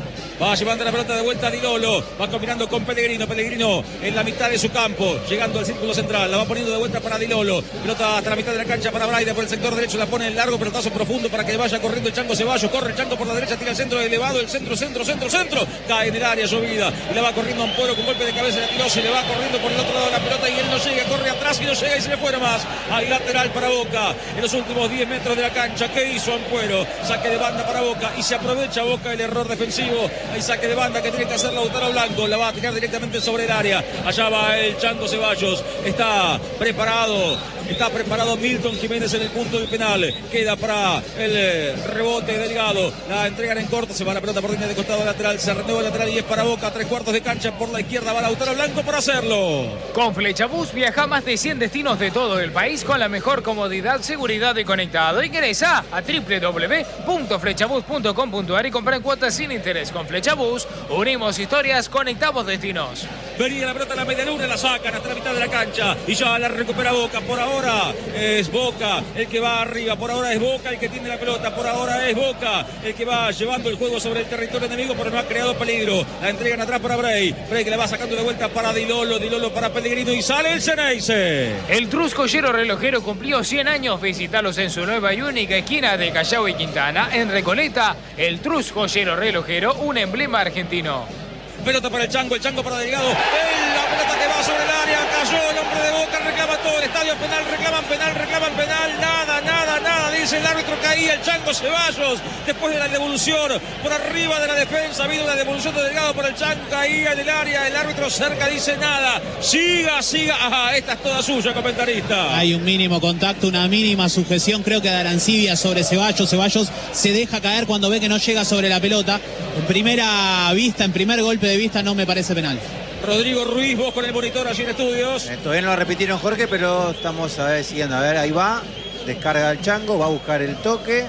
Va llevando la pelota de vuelta a Di Lolo. Va combinando con Pellegrino. Pellegrino en la mitad de su campo. Llegando al círculo central. La va poniendo de vuelta para Di Lolo. Pelota hasta la mitad de la cancha para Braida por el sector derecho. La pone en largo. Pelotazo profundo para que vaya corriendo el Chango Ceballos. Corre el Chango por la derecha. Tira el centro elevado. El centro, centro, centro, centro. Cae en el área llovida. Y la va corriendo Ampuero con golpe de cabeza. La tiró. Se le va corriendo por el otro lado de la pelota. Y él no llega. Corre atrás y no llega. Y se le fuera más. Hay lateral para Boca. En los últimos diez metros de la cancha. ¿Qué hizo Ampuero? Saque de banda para Boca. Y se aprovecha Boca el error defensivo. Hay saque de banda que tiene que hacer Lautaro Blanco. La va a tirar directamente sobre el área. Allá va el Chango Ceballos. Está preparado. Está preparado Milton Jiménez en el punto del penal. Queda para el rebote Delgado. La entregan en corto. Se va la pelota por línea de costado lateral. Se renueva el lateral y es para Boca. Tres cuartos de cancha por la izquierda. Va Lautaro Blanco por hacerlo. Con Flechabús viaja a más de cien destinos de todo el país con la mejor comodidad, seguridad y conectado. Ingresa a doble u doble u doble u punto flechabús punto com punto a r y compra en cuotas sin interés. Con Flechabús unimos historias, conectamos destinos. Venía la pelota a la media luna, la sacan hasta la mitad de la cancha y ya la recupera Boca. Por ahora es Boca el que va arriba, por ahora es Boca el que tiene la pelota, por ahora es Boca el que va llevando el juego sobre el territorio enemigo, pero no ha creado peligro. La entregan atrás para Bray, Bray que la va sacando de vuelta para Di Lolo, Di Lolo para Pellegrino y sale el Ceneice. El Trus Joyero Relojero cumplió cien años, visitalos en su nueva y única esquina de Callao y Quintana, en Recoleta. El Trus Joyero Relojero, un emblema argentino. Pelota para el Chango, el Chango para Delgado. ¡Eh! La pelota que va sobre el área. Cayó el hombre de Boca, reclama todo el estadio. Penal, reclaman penal, reclaman penal. Nada, nada, nada. Dice el árbitro, caía el Chango Ceballos. Después de la devolución por arriba de la defensa. Ha habido una devolución de Delgado por el Chango. Caía en el área. El árbitro cerca dice nada. Siga, siga. Ajá, esta es toda suya, comentarista. Hay un mínimo contacto, una mínima sujeción. Creo que de Arancibia sobre Ceballos. Ceballos se deja caer cuando ve que no llega sobre la pelota. En primera vista, en primer golpe de vista, no me parece penal. Rodrigo Ruiz, vos con el monitor allí en estudios. Eh, todavía no lo repitieron, Jorge, pero estamos a ver, siguiendo. A ver, ahí va. Descarga el Chango, va a buscar el toque.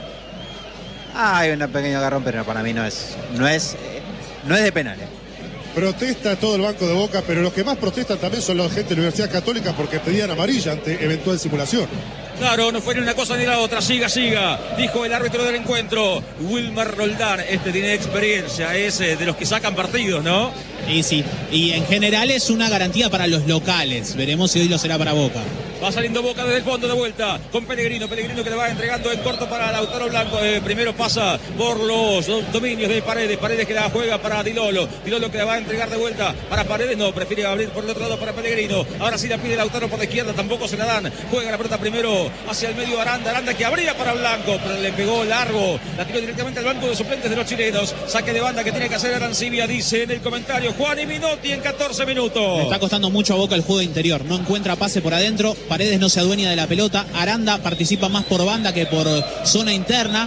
Ah, hay un pequeño agarrón, pero para mí no es, no es, no es de penal. Eh. Protesta todo el banco de Boca, pero los que más protestan también son la gente de la Universidad Católica porque pedían amarilla ante eventual simulación. Claro, no fue ni una cosa ni la otra. Siga, siga, dijo el árbitro del encuentro, Wilmar Roldán. Este tiene experiencia, es de los que sacan partidos, ¿no? Y sí, y en general es una garantía para los locales. Veremos si hoy lo será para Boca. Va saliendo Boca desde el fondo de vuelta con Pellegrino. Pellegrino que le va entregando en corto para Lautaro Blanco. Eh, primero pasa por los dominios de Paredes. Paredes que la juega para Di Lolo. Di Lolo que la va a entregar de vuelta para Paredes. No, prefiere abrir por el otro lado para Pellegrino. Ahora sí la pide Lautaro por la izquierda. Tampoco se la dan. Juega la pelota primero hacia el medio Aranda. Aranda que abría para Blanco, pero le pegó largo. La tiró directamente al banco de suplentes de los chilenos. Saque de banda que tiene que hacer Arancibia, dice en el comentario Juan y Minotti en catorce minutos. Le está costando mucho a Boca el juego interior. No encuentra pase por adentro. Paredes no se adueña de la pelota. Aranda participa más por banda que por zona interna.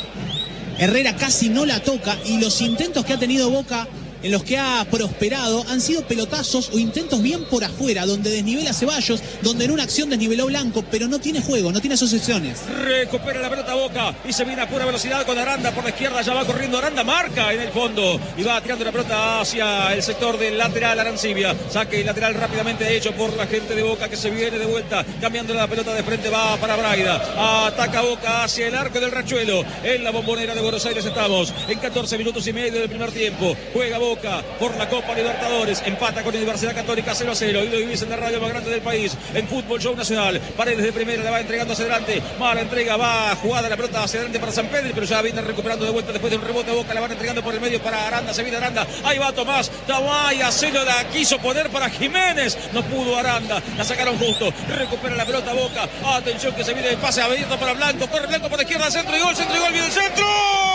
Herrera casi no la toca y los intentos que ha tenido Boca, en los que ha prosperado, han sido pelotazos o intentos bien por afuera, donde desnivela Ceballos, donde en una acción desniveló Blanco, pero no tiene juego, no tiene asociaciones. Recupera la pelota Boca y se viene a pura velocidad con Aranda por la izquierda, ya va corriendo Aranda, marca en el fondo y va tirando la pelota hacia el sector del lateral Arancibia. Saque lateral rápidamente hecho por la gente de Boca que se viene de vuelta, cambiando la pelota de frente, va para Braida. Ataca Boca hacia el arco del Rachuelo. En la Bombonera de Buenos Aires estamos en catorce minutos y medio del primer tiempo. Juega Boca. Boca por la Copa Libertadores. Empata con Universidad Católica cero a cero. Y lo vivís en la radio más grande del país, en Fútbol Show Nacional. Paredes de primera, la va entregando hacia adelante. Mala entrega, va jugada la pelota hacia adelante para Sampedri, pero ya viene recuperando de vuelta después de un rebote. Boca la van entregando por el medio para Aranda. Se viene Aranda. Ahí va Tomás Tawaya. Se lo la quiso poner para Jiménez. No pudo Aranda. La sacaron justo. Recupera la pelota Boca. Atención que se viene el pase abierto para Blanco. Corre Blanco por la izquierda. Centro y gol. Centro y gol. Viene el centro.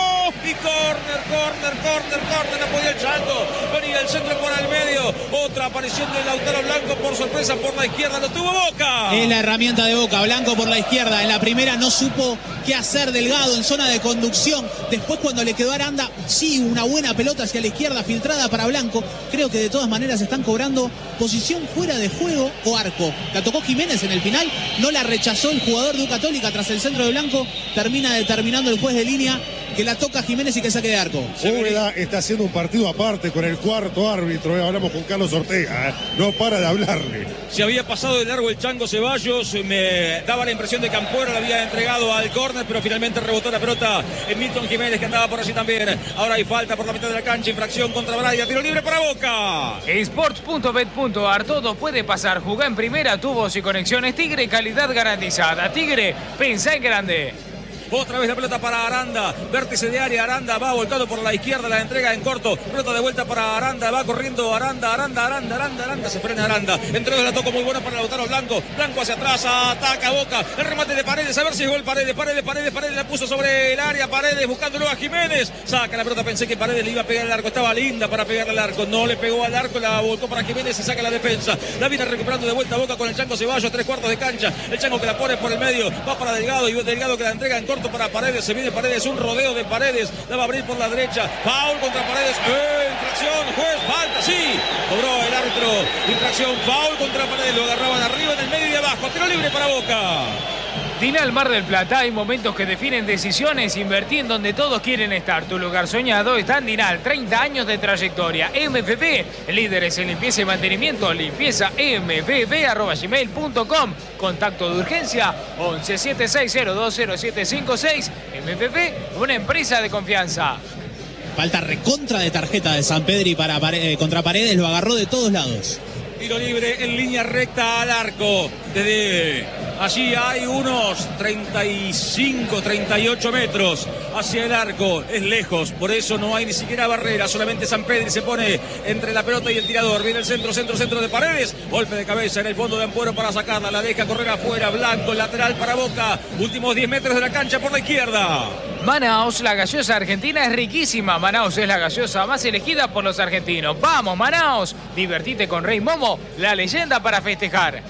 Y corner, corner, corner, corner. No podía el Chango. Venía el centro por el medio. Otra aparición de Lautaro Blanco por sorpresa por la izquierda. Lo tuvo Boca. Es la herramienta de Boca. Blanco por la izquierda. En la primera no supo qué hacer Delgado en zona de conducción. Después cuando le quedó Aranda, sí, una buena pelota hacia la izquierda filtrada para Blanco. Creo que de todas maneras están cobrando posición fuera de juego o arco. La tocó Jiménez en el final. No la rechazó el jugador de U Católica tras el centro de Blanco. Termina determinando el juez de línea que la toca Jiménez y que saque de arco. Úbeda está haciendo un partido aparte con el cuarto árbitro. Eh. Hablamos con Carlos Ortega. Eh. No para de hablarle. Se había pasado de largo el Chango Ceballos. Me daba la impresión de que Ampuero la había entregado al córner, pero finalmente rebotó la pelota en Milton Jiménez, que andaba por allí también. Ahora hay falta por la mitad de la cancha. Infracción contra Braida. Tiro libre para Boca. Sports punto bet punto ar. Todo puede pasar. Jugá en primera, tubos y conexiones Tigre, calidad garantizada. Tigre, pensá en grande. Otra vez la pelota para Aranda, vértice de área, Aranda va volcado por la izquierda, la entrega en corto, pelota de vuelta para Aranda, va corriendo Aranda, Aranda, Aranda, Aranda, Aranda, se frena Aranda, entró de la toco muy buena para Lautaro Blanco, Blanco hacia atrás, ataca Boca, el remate de Paredes, a ver si llegó el Paredes, Paredes, Paredes, Paredes, la puso sobre el área, Paredes buscándolo a Jiménez, saca la pelota, pensé que Paredes le iba a pegar al arco, estaba linda para pegarle al arco, no le pegó al arco, la volcó para Jiménez y saca la defensa, la viene recuperando de vuelta Boca con el Chango Ceballos, tres cuartos de cancha, el Chango que la pone por el medio, va para Delgado y Delgado que la entrega en corto para Paredes, se viene Paredes, un rodeo de Paredes, la va a abrir por la derecha, foul contra Paredes, ¡eh! Infracción, juez, falta, sí, cobró el árbitro, infracción, foul contra Paredes, lo agarraban arriba, en el medio y de abajo, tiro libre para Boca. Dinal Mar del Plata, hay momentos que definen decisiones, invertí en donde todos quieren estar. Tu lugar soñado está en Dinal, treinta años de trayectoria. M V P, líderes en limpieza y mantenimiento, limpieza m v p arroba gmail punto com. Contacto de urgencia once siete seis cero dos cero siete cinco seis. M V P, una empresa de confianza. Falta recontra de tarjeta de Sampedri para Paredes, contra Paredes, lo agarró de todos lados. Tiro libre en línea recta al arco. Desde allí hay unos treinta y cinco, treinta y ocho metros hacia el arco. Es lejos, por eso no hay ni siquiera barrera. Solamente Sampedri se pone entre la pelota y el tirador. Viene el centro, centro, centro de Paredes. Golpe de cabeza en el fondo de Ampuero para sacarla. La deja correr afuera. Blanco, lateral para Boca. Últimos diez metros de la cancha por la izquierda. Manaos, la gaseosa argentina es riquísima. Manaos es la gaseosa más elegida por los argentinos. ¡Vamos, Manaos! Divertite con Rey Momo, la leyenda para festejar.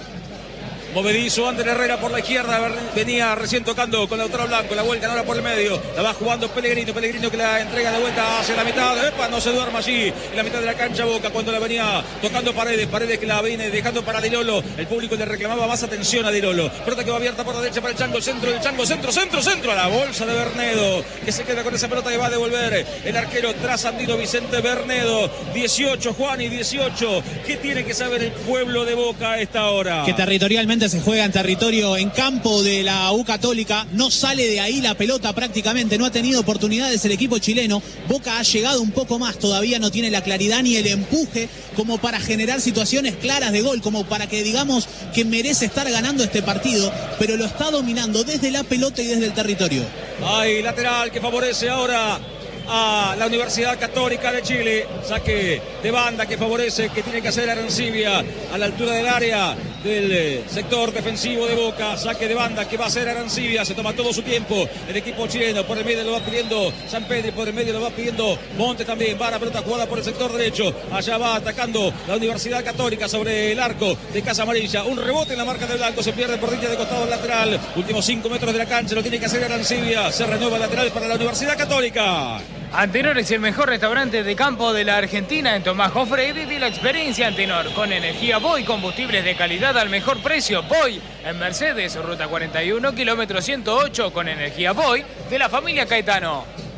Movedizo Ander Herrera por la izquierda, venía recién tocando con Lautaro Blanco, la vuelta ahora por el medio, la va jugando Pellegrino, Pellegrino que la entrega de vuelta hacia la mitad, ¡epa! No se duerma allí, en la mitad de la cancha Boca, cuando la venía tocando Paredes, Paredes que la viene dejando para Di Lolo, el público le reclamaba más atención a Di Lolo, pelota que va abierta por la derecha para el Chango, centro del Chango, centro, centro, centro, a la bolsa de Bernedo, que se queda con esa pelota y va a devolver el arquero trasandino Vicente Bernedo, dieciocho, Juan y dieciocho, ¿qué tiene que saber el pueblo de Boca a esta hora? Que territorialmente se juega en territorio, en campo de la U Católica, no sale de ahí la pelota prácticamente, no ha tenido oportunidades el equipo chileno. Boca ha llegado un poco más, todavía no tiene la claridad ni el empuje como para generar situaciones claras de gol, como para que digamos que merece estar ganando este partido, pero lo está dominando desde la pelota y desde el territorio. Hay lateral que favorece ahora a la Universidad Católica de Chile, saque de banda que favorece, que tiene que hacer Arancibia a la altura del área del sector defensivo de Boca, saque de banda que va a hacer Arancibia, se toma todo su tiempo el equipo chileno, por el medio lo va pidiendo Sampedri, por el medio lo va pidiendo Montes también, va la pelota jugada por el sector derecho, allá va atacando la Universidad Católica sobre el arco de Casa Amarilla, un rebote en la marca de Blanco, se pierde por línea de costado lateral, últimos cinco metros de la cancha, lo tiene que hacer Arancibia, se renueva el lateral para la Universidad Católica. Antenor es el mejor restaurante de campo de la Argentina. En Tomás Jofre viví la experiencia Antenor. Con energía Boy, combustibles de calidad al mejor precio. Boy en Mercedes, ruta cuarenta y uno, kilómetro ciento ocho, con energía Boy de la familia Caetano.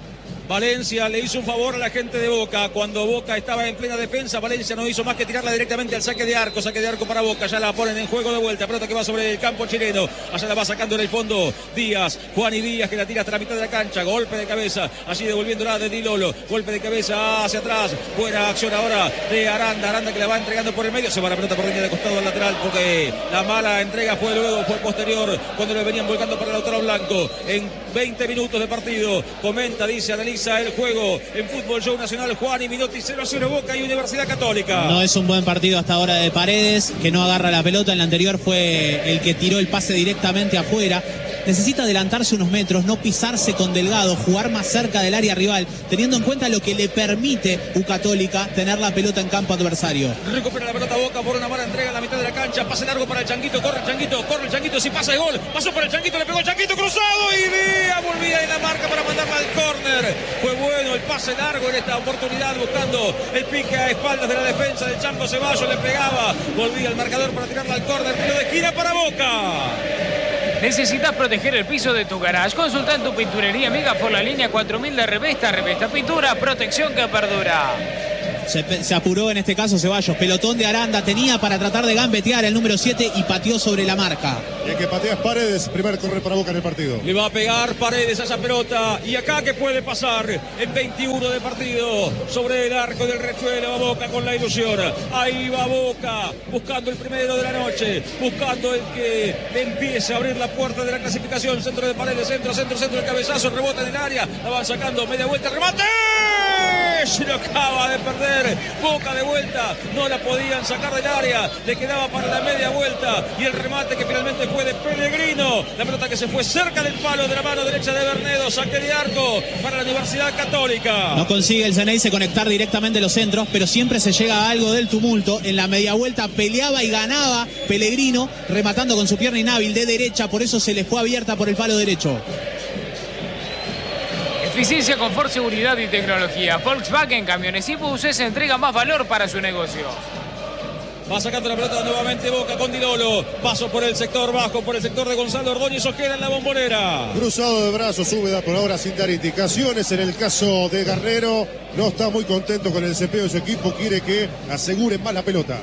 Valencia le hizo un favor a la gente de Boca. Cuando Boca estaba en plena defensa, Valencia no hizo más que tirarla directamente al saque de arco. Saque de arco para Boca. Ya la ponen en juego de vuelta. Pelota que va sobre el campo chileno. Allá la va sacando en el fondo Díaz. Juan y Díaz que la tira hasta la mitad de la cancha. Golpe de cabeza. Así devolviéndola de Di Lolo. Golpe de cabeza hacia atrás. Buena acción ahora de Aranda. Aranda que la va entregando por el medio. Se va la pelota por línea de costado al lateral porque la mala entrega fue luego, fue posterior cuando le venían volcando para Lautaro Blanco. En veinte minutos de partido. Comenta, dice, analiza el juego en Fútbol Show Nacional. Juan y Minotti, cero a cero Boca y Universidad Católica. No es un buen partido hasta ahora de Paredes, que no agarra la pelota. En la anterior fue el que tiró el pase directamente afuera. Necesita adelantarse unos metros, no pisarse con Delgado, jugar más cerca del área rival, teniendo en cuenta lo que le permite U Católica tener la pelota en campo adversario. Recupera la pelota Boca por una mala entrega en la mitad de la cancha. Pase largo para el Changuito, corre el Changuito, corre el Changuito, si pasa el gol. Pasó por el Changuito, le pegó el Changuito cruzado y Vía volvía en la marca para mandarla al córner. Fue bueno el pase largo en esta oportunidad, buscando el pique a espaldas de la defensa del Chango Ceballos, le pegaba, volvía el marcador para tirarla al córner, tiro de esquina para Boca. ¿Necesitas proteger el piso de tu garage? Consulta en tu pinturería amiga por la línea cuatro mil de Revesta. Revesta Pintura, protección que perdura. Se, se apuró en este caso Ceballos, pelotón de Aranda, tenía para tratar de gambetear el número siete y pateó sobre la marca. Y el que patea es Paredes, primer correr para Boca en el partido. Le va a pegar Paredes a esa pelota. Y acá que puede pasar en veintiuno de partido sobre el arco del Riachuelo. Va Boca con la ilusión. Ahí va Boca buscando el primero de la noche, buscando el que le empiece a abrir la puerta de la clasificación. Centro de Paredes, centro, centro, centro, el cabezazo, rebota en el área, la van sacando, media vuelta, remate. Se lo acaba de perder. Boca de vuelta, no la podían sacar del área, le quedaba para la media vuelta y el remate que finalmente fue de Pellegrino. La pelota que se fue cerca del palo de la mano derecha de Bernedo, saque de arco para la Universidad Católica. No consigue el Ceneice conectar directamente los centros, pero siempre se llega a algo del tumulto. En la media vuelta peleaba y ganaba Pellegrino, rematando con su pierna inhábil de derecha, por eso se le fue abierta por el palo derecho. Eficiencia, confort, seguridad y tecnología. Volkswagen Camiones y Buses entrega más valor para su negocio. Va sacando la pelota nuevamente Boca con Di Lolo. Paso por el sector bajo, por el sector de Gonzalo Ordóñez Ojeda en la Bombonera. Cruzado de brazos, Úbeda por ahora sin dar indicaciones. En el caso de Garnero, no está muy contento con el desempeño de su equipo. Quiere que aseguren más la pelota.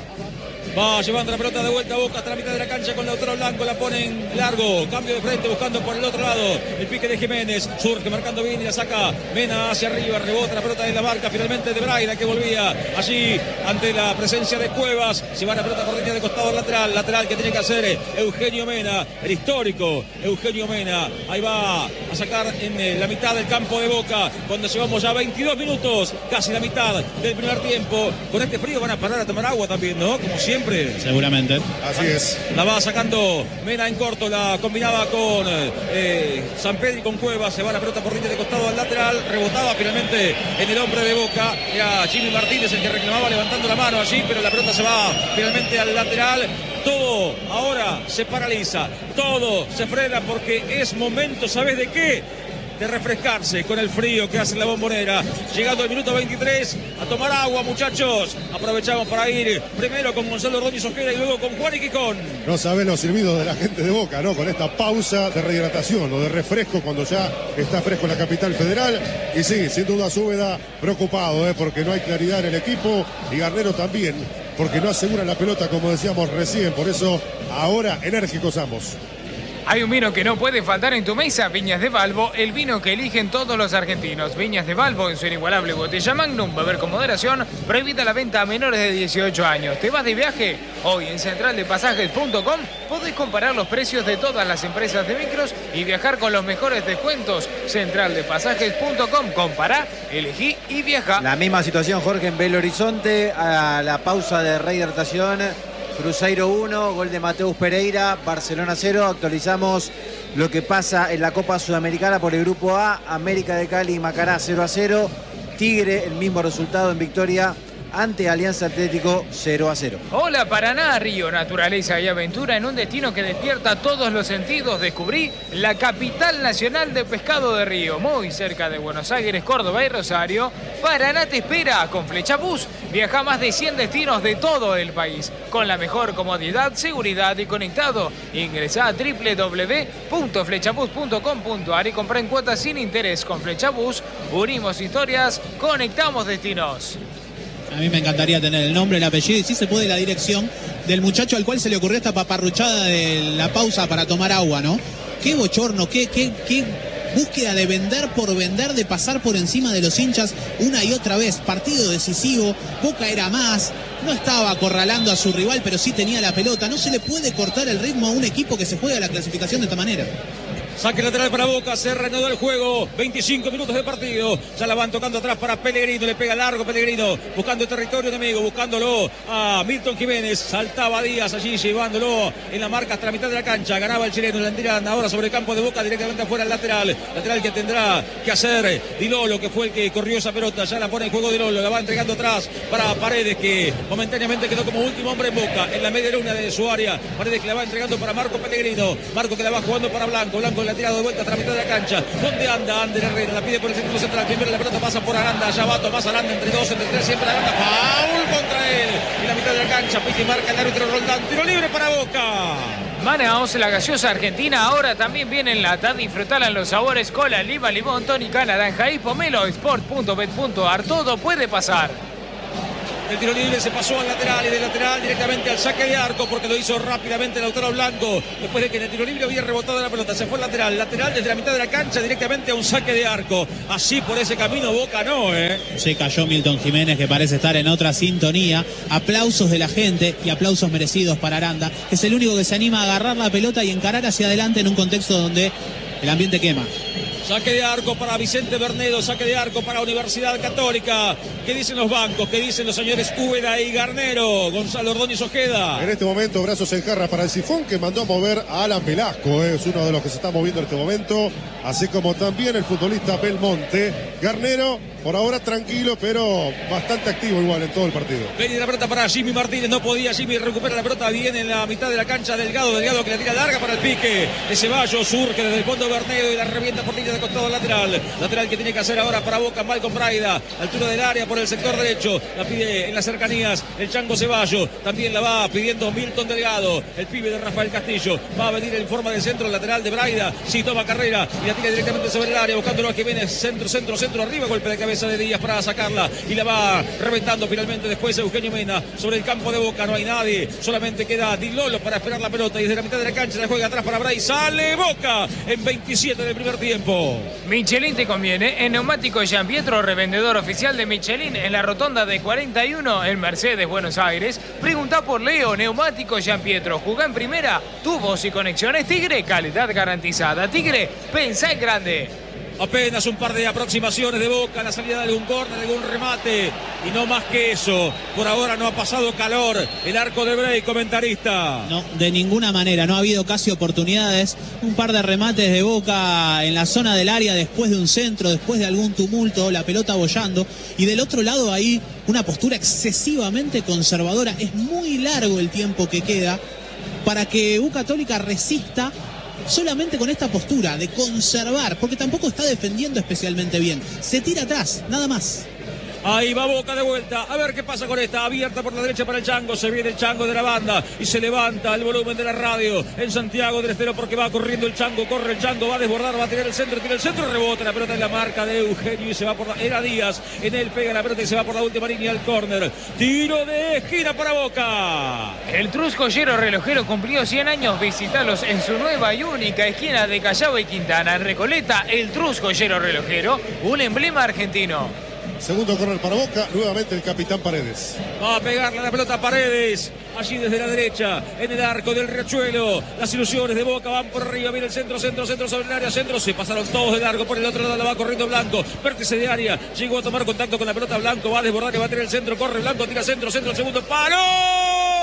Va llevando la pelota de vuelta a Boca hasta la mitad de la cancha con Lautaro Blanco, la ponen largo, cambio de frente buscando por el otro lado, el pique de Jiménez, surge marcando bien y la saca Mena hacia arriba, rebota la pelota en la marca, finalmente de Braida que volvía allí ante la presencia de Cuevas, se va la pelota por línea de costado lateral, lateral que tiene que hacer Eugenio Mena, el histórico Eugenio Mena, ahí va a sacar en la mitad del campo de Boca, cuando llevamos ya veintidós minutos, casi la mitad del primer tiempo, con este frío van a parar a tomar agua también, ¿no? Como siempre. Seguramente. Así es. La va sacando Mena en corto, la combinaba con eh, San Pedro y con Cuevas, se va la pelota por línea de costado al lateral, rebotaba finalmente en el hombre de Boca, era Jimmy Martínez el que reclamaba levantando la mano allí, pero la pelota se va finalmente al lateral. Todo ahora se paraliza, todo se frena porque es momento, ¿sabes de qué? De refrescarse con el frío que hace la Bombonera. Llegando al minuto veintitrés, a tomar agua, muchachos. Aprovechamos para ir primero con Gonzalo Ordóñez Ojeda y luego con Juan y Quicón. No saben los silbidos de la gente de Boca, ¿no? Con esta pausa de rehidratación o de refresco cuando ya está fresco en la capital federal. Y sí, sin duda Úbeda preocupado, ¿eh? Porque no hay claridad en el equipo y Garnero también, porque no asegura la pelota como decíamos recién. Por eso ahora enérgicos ambos. Hay un vino que no puede faltar en tu mesa, Viñas de Valvo, el vino que eligen todos los argentinos. Viñas de Valvo en su inigualable botella Magnum, beber con moderación, prohibida la venta a menores de dieciocho años. ¿Te vas de viaje? Hoy en central de pasajes punto com podés comparar los precios de todas las empresas de micros y viajar con los mejores descuentos. central de pasajes punto com, compará, elegí y viaja. La misma situación, Jorge, en Belo Horizonte, a la pausa de rehidratación. Cruzeiro uno, gol de Mateus Pereira, Barcelona cero. Actualizamos lo que pasa en la Copa Sudamericana por el Grupo A. América de Cali y Macará cero a cero. Tigre, el mismo resultado en victoria ante Alianza Atlético cero a cero. Hola Paraná, Río, naturaleza y aventura en un destino que despierta todos los sentidos. Descubrí la capital nacional de pescado de Río, muy cerca de Buenos Aires, Córdoba y Rosario. Paraná te espera con Flechabús. Viaja a más de cien destinos de todo el país con la mejor comodidad, seguridad y conectado. Ingresá a doble u doble u doble u punto flechabús punto com punto a r y comprá en cuotas sin interés. Con Flechabús unimos historias, conectamos destinos. A mí me encantaría tener el nombre, el apellido y si se puede la dirección del muchacho al cual se le ocurrió esta paparruchada de la pausa para tomar agua, ¿no? Qué bochorno, qué, qué, qué búsqueda de vender por vender, de pasar por encima de los hinchas una y otra vez. Partido decisivo, Boca era más, no estaba acorralando a su rival, pero sí tenía la pelota. No se le puede cortar el ritmo a un equipo que se juega la clasificación de esta manera. Saque lateral para Boca, se reanudó el juego, veinticinco minutos de partido, ya la van tocando atrás para Pellegrino, le pega largo Pellegrino, buscando el territorio enemigo, buscándolo a Milton Jiménez, saltaba Díaz allí, llevándolo en la marca hasta la mitad de la cancha, ganaba el chileno, la tiran ahora sobre el campo de Boca, directamente afuera el lateral, lateral que tendrá que hacer Di Lolo, que fue el que corrió esa pelota, ya la pone en juego Di Lolo, la va entregando atrás para Paredes, que momentáneamente quedó como último hombre en Boca, en la media luna de su área, Paredes que la va entregando para Marco Pellegrino, Marco que la va jugando para Blanco, Blanco la ha tirado de vuelta hasta la mitad de la cancha. ¿Dónde anda? Ander Herrera, la pide por el centro central. Primero la pelota pasa por Aranda. Allá va Tomás Aranda entre dos, entre tres. Siempre Aranda. Foul contra él. En la mitad de la cancha. Piti marca el árbitro Roldán. Tiro libre para Boca. Manaos, la gaseosa argentina, ahora también viene en lata. Disfrutala en los sabores cola, lima, limón, tónica, naranja y pomelo. Sport punto bet punto a r. Todo puede pasar. El tiro libre se pasó al lateral y del lateral directamente al saque de arco porque lo hizo rápidamente Lautaro Blanco. Después de que en el tiro libre había rebotado la pelota, se fue al lateral. Lateral desde la mitad de la cancha directamente a un saque de arco. Así por ese camino Boca no, ¿eh? Se cayó Milton Jiménez, que parece estar en otra sintonía. Aplausos de la gente y aplausos merecidos para Aranda. Es el único que se anima a agarrar la pelota y encarar hacia adelante en un contexto donde el ambiente quema. Saque de arco para Vicente Bernedo, saque de arco para Universidad Católica. ¿Qué dicen los bancos? ¿Qué dicen los señores Úbeda y Garnero? Gonzalo Ordóñez Ojeda. En este momento, brazos en jarra para el Sifón, que mandó a mover a Alan Velasco. Eh. Es uno de los que se está moviendo en este momento. Así como también el futbolista Belmonte. Garnero, por ahora tranquilo, pero bastante activo igual en todo el partido. Viene la pelota para Jimmy Martínez, no podía. Jimmy recupera la pelota bien en la mitad de la cancha. Delgado, Delgado que la tira larga para el pique. De Ceballos surge desde el fondo Bernedo y la revienta por línea de costado lateral. Lateral que tiene que hacer ahora para Boca, Malcom Braida. Altura del área por el sector derecho. La pide en las cercanías el Chango Ceballos. También la va pidiendo Milton Delgado. El pibe de Rafael Castillo. Va a venir en forma de centro lateral de Braida. Sí, toma carrera y la tira directamente sobre el área. Buscándolo a Jiménez. Centro, centro, centro. Arriba. Golpe de cabeza de Díaz para sacarla. Y la va reventando finalmente después Eugenio Mena. Sobre el campo de Boca no hay nadie. Solamente queda Di Lolo para esperar la pelota. Y desde la mitad de la cancha la juega atrás para Bray. Sale Boca en veintisiete del primer tiempo. Michelin te conviene. En Neumático Jean Pietro, revendedor oficial de Michelin en la rotonda de cuarenta y uno en Mercedes, Buenos Aires. Pregunta por Leo. Neumático Jean Pietro. Jugá en primera. Tu voz y conexiones Tigre. Calidad garantizada. Tigre, pensá en grande. Apenas un par de aproximaciones de Boca, la salida de algún córner, de algún remate y no más que eso. Por ahora no ha pasado calor el arco de Bray, comentarista. No, de ninguna manera, no ha habido casi oportunidades. Un par de remates de Boca en la zona del área después de un centro, después de algún tumulto, la pelota bollando. Y del otro lado ahí una postura excesivamente conservadora. Es muy largo el tiempo que queda para que U Católica resista solamente con esta postura de conservar, porque tampoco está defendiendo especialmente bien. Se tira atrás, nada más. Ahí va Boca de vuelta. A ver qué pasa con esta. Abierta por la derecha para el Chango. Se viene el Chango de la banda y se levanta el volumen de la radio en Santiago del Estero porque va corriendo el Chango. Corre el Chango, va a desbordar, va a tirar el centro. Tira el centro, rebota la pelota en la marca de Eugenio y se va por la... Era Díaz. En él pega la pelota y se va por la última línea al córner. Tiro de esquina para Boca. El Truscollero relojero cumplió cien años. Visitalos en su nueva y única esquina de Callao y Quintana. En Recoleta, el Truscollero relojero, un emblema argentino. Segundo corner para Boca, nuevamente el capitán Paredes. Va a pegarle la pelota a Paredes, allí desde la derecha, en el arco del Riachuelo. Las ilusiones de Boca van por arriba, viene el centro, centro, centro sobre el área, centro. Se pasaron todos de largo, por el otro lado la va corriendo Blanco. Vértice de área, llegó a tomar contacto con la pelota Blanco, va a desbordar, que va a tener el centro, corre Blanco, tira centro, centro, el segundo palo.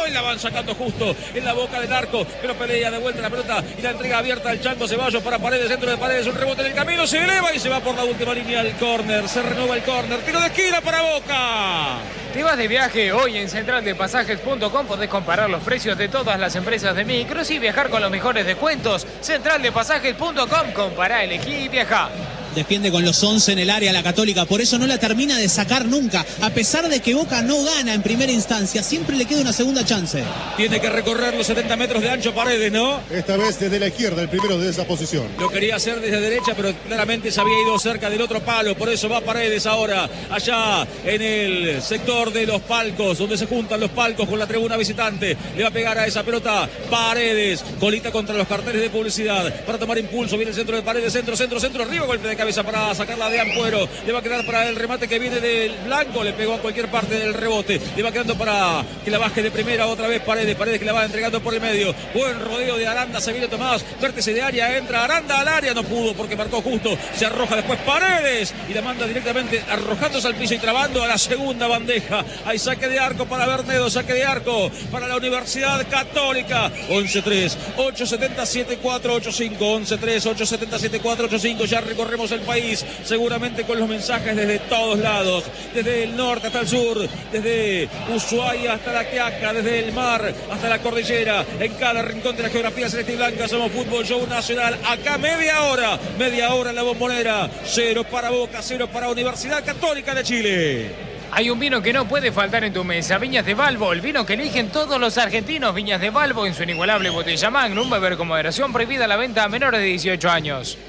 y la van sacando justo en la boca del arco, pero pelea de vuelta la pelota y la entrega abierta al Chango Ceballos para Paredes, centro de Paredes, un rebote en el camino, se eleva y se va por la última línea al córner, se renueva el córner, tiro de esquina para Boca. Te vas de viaje hoy en central de pasajes punto com, podés comparar los precios de todas las empresas de micros y viajar con los mejores descuentos. central de pasajes punto com, compará, elegí y viajá. Defiende con los once en el área la Católica, por eso no la termina de sacar nunca. A pesar de que Boca no gana en primera instancia, siempre le queda una segunda chance. Tiene que recorrer los setenta metros de ancho Paredes, ¿no? Esta vez desde la izquierda, el primero de esa posición. Lo quería hacer desde derecha, pero claramente se había ido cerca del otro palo. Por eso va Paredes ahora, allá en el sector de los palcos, donde se juntan los palcos con la tribuna visitante. Le va a pegar a esa pelota Paredes, colita contra los carteles de publicidad, para tomar impulso. Viene el centro de Paredes, centro, centro, centro, arriba, golpe de cabeza para sacarla de Ampuero. Le va a quedar para el remate que viene del blanco. Le pegó a cualquier parte del rebote. Le va quedando para que la baje de primera otra vez Paredes. Paredes que la va entregando por el medio. Buen rodeo de Aranda. Se viene Tomás. Vértice de área. Entra Aranda al área. No pudo porque marcó justo. Se arroja después Paredes. Y la manda directamente arrojándose al piso y trabando a la segunda bandeja. Hay saque de arco para Bernedo. Saque de arco para la Universidad Católica. once tres, ocho siete siete, cuatro ocho cinco. once tres, ocho siete siete, cuatro ocho cinco. Ya recorremos el país, seguramente con los mensajes desde todos lados, desde el norte hasta el sur, desde Ushuaia hasta la Quiaca, desde el mar hasta la cordillera, en cada rincón de la geografía celeste y blanca. Somos Fútbol Show Nacional, acá media hora, media hora en la Bombonera, cero para Boca, cero para Universidad Católica de Chile. Hay un vino que no puede faltar en tu mesa, Viñas de Valvo, el vino que eligen todos los argentinos. Viñas de Valvo en su inigualable botella Magnum, beber con moderación, prohibida la venta a menores de dieciocho años.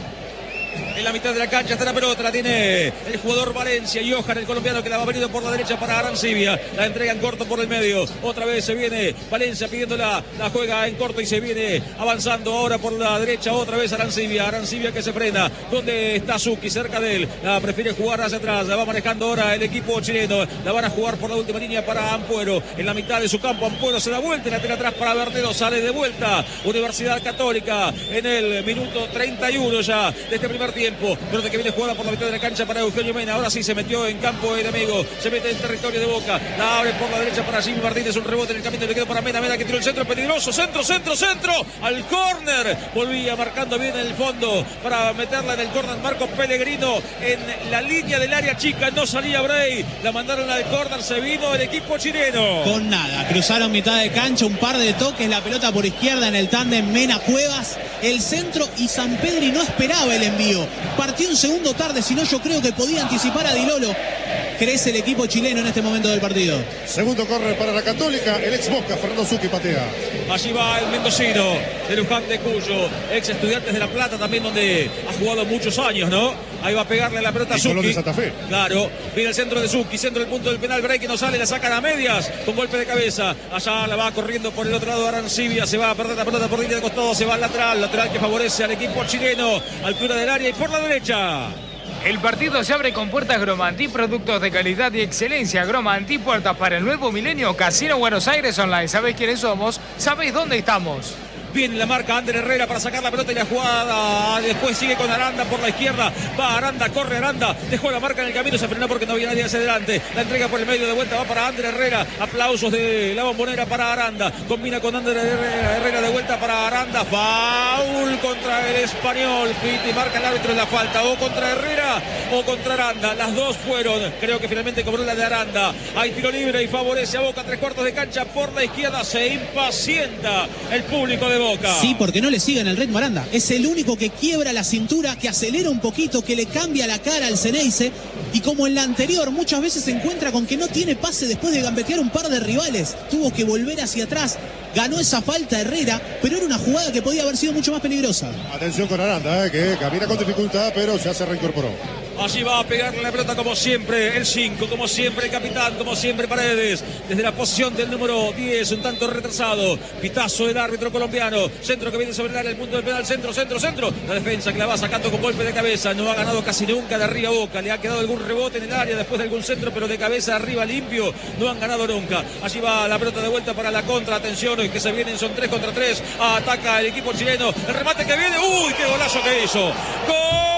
En la mitad de la cancha está la pelota, la tiene el jugador Valencia, Johan, el colombiano, que la va venido por la derecha para Arancibia, la entrega en corto por el medio, otra vez se viene Valencia pidiéndola, la juega en corto y se viene avanzando ahora por la derecha, otra vez Arancibia, Arancibia que se frena, donde está Zucchi, cerca de él, la prefiere jugar hacia atrás, la va manejando ahora el equipo chileno, la van a jugar por la última línea para Ampuero, en la mitad de su campo, Ampuero se da vuelta y la tira atrás para Bernedo, sale de vuelta, Universidad Católica en el minuto treinta y uno ya de este primer tiempo. Pelota que viene jugada por la mitad de la cancha para Eugenio Mena. Ahora sí se metió en campo el amigo. Se mete en territorio de Boca. La abre por la derecha para Jimmy Martínez. Un rebote en el camino. Le quedó para Mena. Mena que tiró el centro peligroso. Centro, centro, centro. Al córner. Volvía marcando bien en el fondo para meterla en el córner. Marcos Pellegrino en la línea del área chica. No salía Bray. La mandaron al córner. Se vino el equipo chileno. Con nada. Cruzaron mitad de cancha. Un par de toques. La pelota por izquierda en el tándem Mena Cuevas. El centro y Sampedri no esperaba el envío. Partió un segundo tarde, si no yo creo que podía anticipar a Di Lolo. Crece el equipo chileno en este momento del partido. Segundo córner para la Católica, el ex Boca, Fernando Zucchi patea. Allí va el mendocino de Luján de Cuyo, ex Estudiantes de La Plata también, donde ha jugado muchos años, ¿no? Ahí va a pegarle la pelota a Zucchi. de Santa Fe. Claro, viene el centro de Zucchi, centro del punto del penal, Bray que no sale, la sacan a medias con golpe de cabeza. Allá la va corriendo por el otro lado Arancibia, se va a perder la pelota por línea de costado, se va al lateral, lateral que favorece al equipo chileno, altura del área y por la derecha. El partido se abre con puertas Gromantí, productos de calidad y excelencia. Gromantí, puertas para el nuevo milenio. Casino Buenos Aires Online. ¿Sabés quiénes somos? ¿Sabés dónde estamos? Viene la marca Ander Herrera para sacar la pelota y la jugada. Después sigue con Aranda por la izquierda. Va Aranda, corre Aranda. Dejó la marca en el camino, se frenó porque no había nadie hacia adelante. La entrega por el medio de vuelta, va para Ander Herrera. Aplausos de la Bombonera para Aranda. Combina con Ander Herrera, Herrera de vuelta para Aranda. Foul contra el español. Piti marca el árbitro en la falta. O contra Herrera o contra Aranda. Las dos fueron. Creo que finalmente cobró la de Aranda. Hay tiro libre y favorece a Boca. Tres cuartos de cancha por la izquierda. Se impacienta el público de Boca. Sí, porque no le siguen el ritmo a Aranda. Es el único que quiebra la cintura, que acelera un poquito, que le cambia la cara al Ceneice. Y como en la anterior, muchas veces se encuentra con que no tiene pase después de gambetear un par de rivales. Tuvo que volver hacia atrás. Ganó esa falta Herrera, pero era una jugada que podía haber sido mucho más peligrosa. Atención con Aranda, eh, que camina con dificultad, pero ya se reincorporó. Allí va a pegarle la pelota como siempre el cinco, como siempre el capitán, como siempre Paredes. Desde la posición del número diez, un tanto retrasado. Pitazo del árbitro colombiano. Centro que viene sobre el área, el punto del penal. Centro, centro, centro. La defensa que la va sacando con golpe de cabeza. No ha ganado casi nunca de arriba Boca. Le ha quedado algún rebote en el área después de algún centro, pero de cabeza arriba limpio. No han ganado nunca. Allí va la pelota de vuelta para la contra. Atención, que se vienen, son tres contra tres. Ataca el equipo chileno. El remate que viene. ¡Uy, qué golazo que hizo! ¡Gol!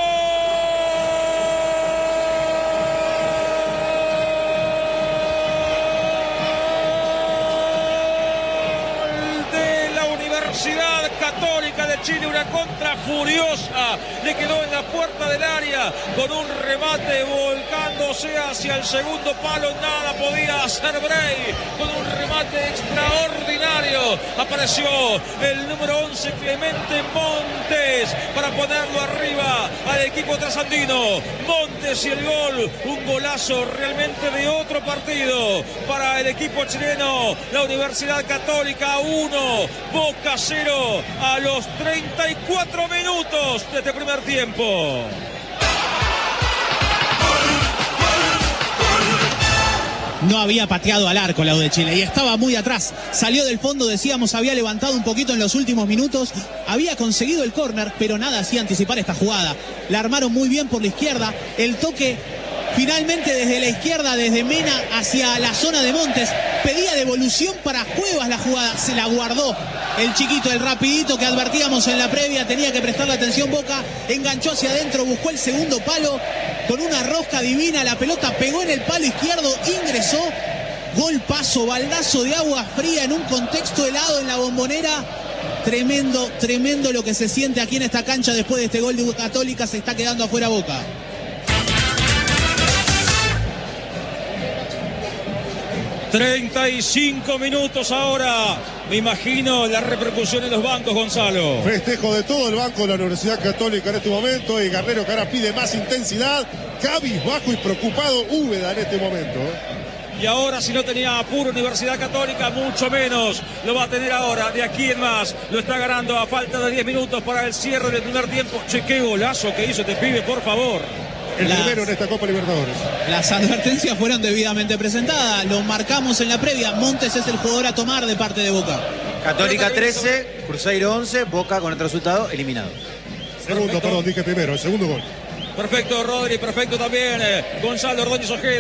Universidad Católica de Chile, una contra furiosa, le quedó en la puerta del área con un remate volcándose hacia el segundo palo, nada podía hacer Bray, con un remate extraordinario, apareció el número once Clemente Montes para ponerlo arriba al equipo trasandino. Montes y el gol, un golazo realmente de otro partido para el equipo chileno. La Universidad Católica uno, Boca cero a los treinta y cuatro minutos de este primer tiempo. No había pateado al arco la U de Chile y estaba muy atrás. Salió del fondo, decíamos, había levantado un poquito en los últimos minutos. Había conseguido el córner, pero nada hacía anticipar esta jugada. La armaron muy bien por la izquierda. El toque finalmente desde la izquierda, desde Mena hacia la zona de Montes. Pedía devolución para Cuevas la jugada. Se la guardó el chiquito, el rapidito que advertíamos en la previa. Tenía que prestarle atención Boca. Enganchó hacia adentro, buscó el segundo palo. Con una rosca divina, la pelota pegó en el palo izquierdo, ingresó, golpazo, baldazo de agua fría en un contexto helado en la Bombonera. Tremendo, tremendo lo que se siente aquí en esta cancha después de este gol de Católica. Se está quedando afuera Boca. treinta y cinco minutos ahora. Me imagino la repercusión en los bancos, Gonzalo. Festejo de todo el banco de la Universidad Católica en este momento. Y Garnero que ahora pide más intensidad. Cabizbajo y preocupado Úbeda en este momento. Y ahora, si no tenía apuro Universidad Católica, mucho menos lo va a tener ahora. De aquí en más, lo está ganando a falta de diez minutos para el cierre del primer tiempo. Che, qué golazo que hizo este pibe, por favor. El las, primero en esta Copa Libertadores. Las advertencias fueron debidamente presentadas. Lo marcamos en la previa. Montes es el jugador a tomar de parte de Boca. Católica trece, Cruzeiro once, Boca con este resultado eliminado. Segundo, Perfecto. perdón, dije primero, el segundo gol. Perfecto, Rodri, perfecto también. Eh, Gonzalo Ordóñez Ojeda.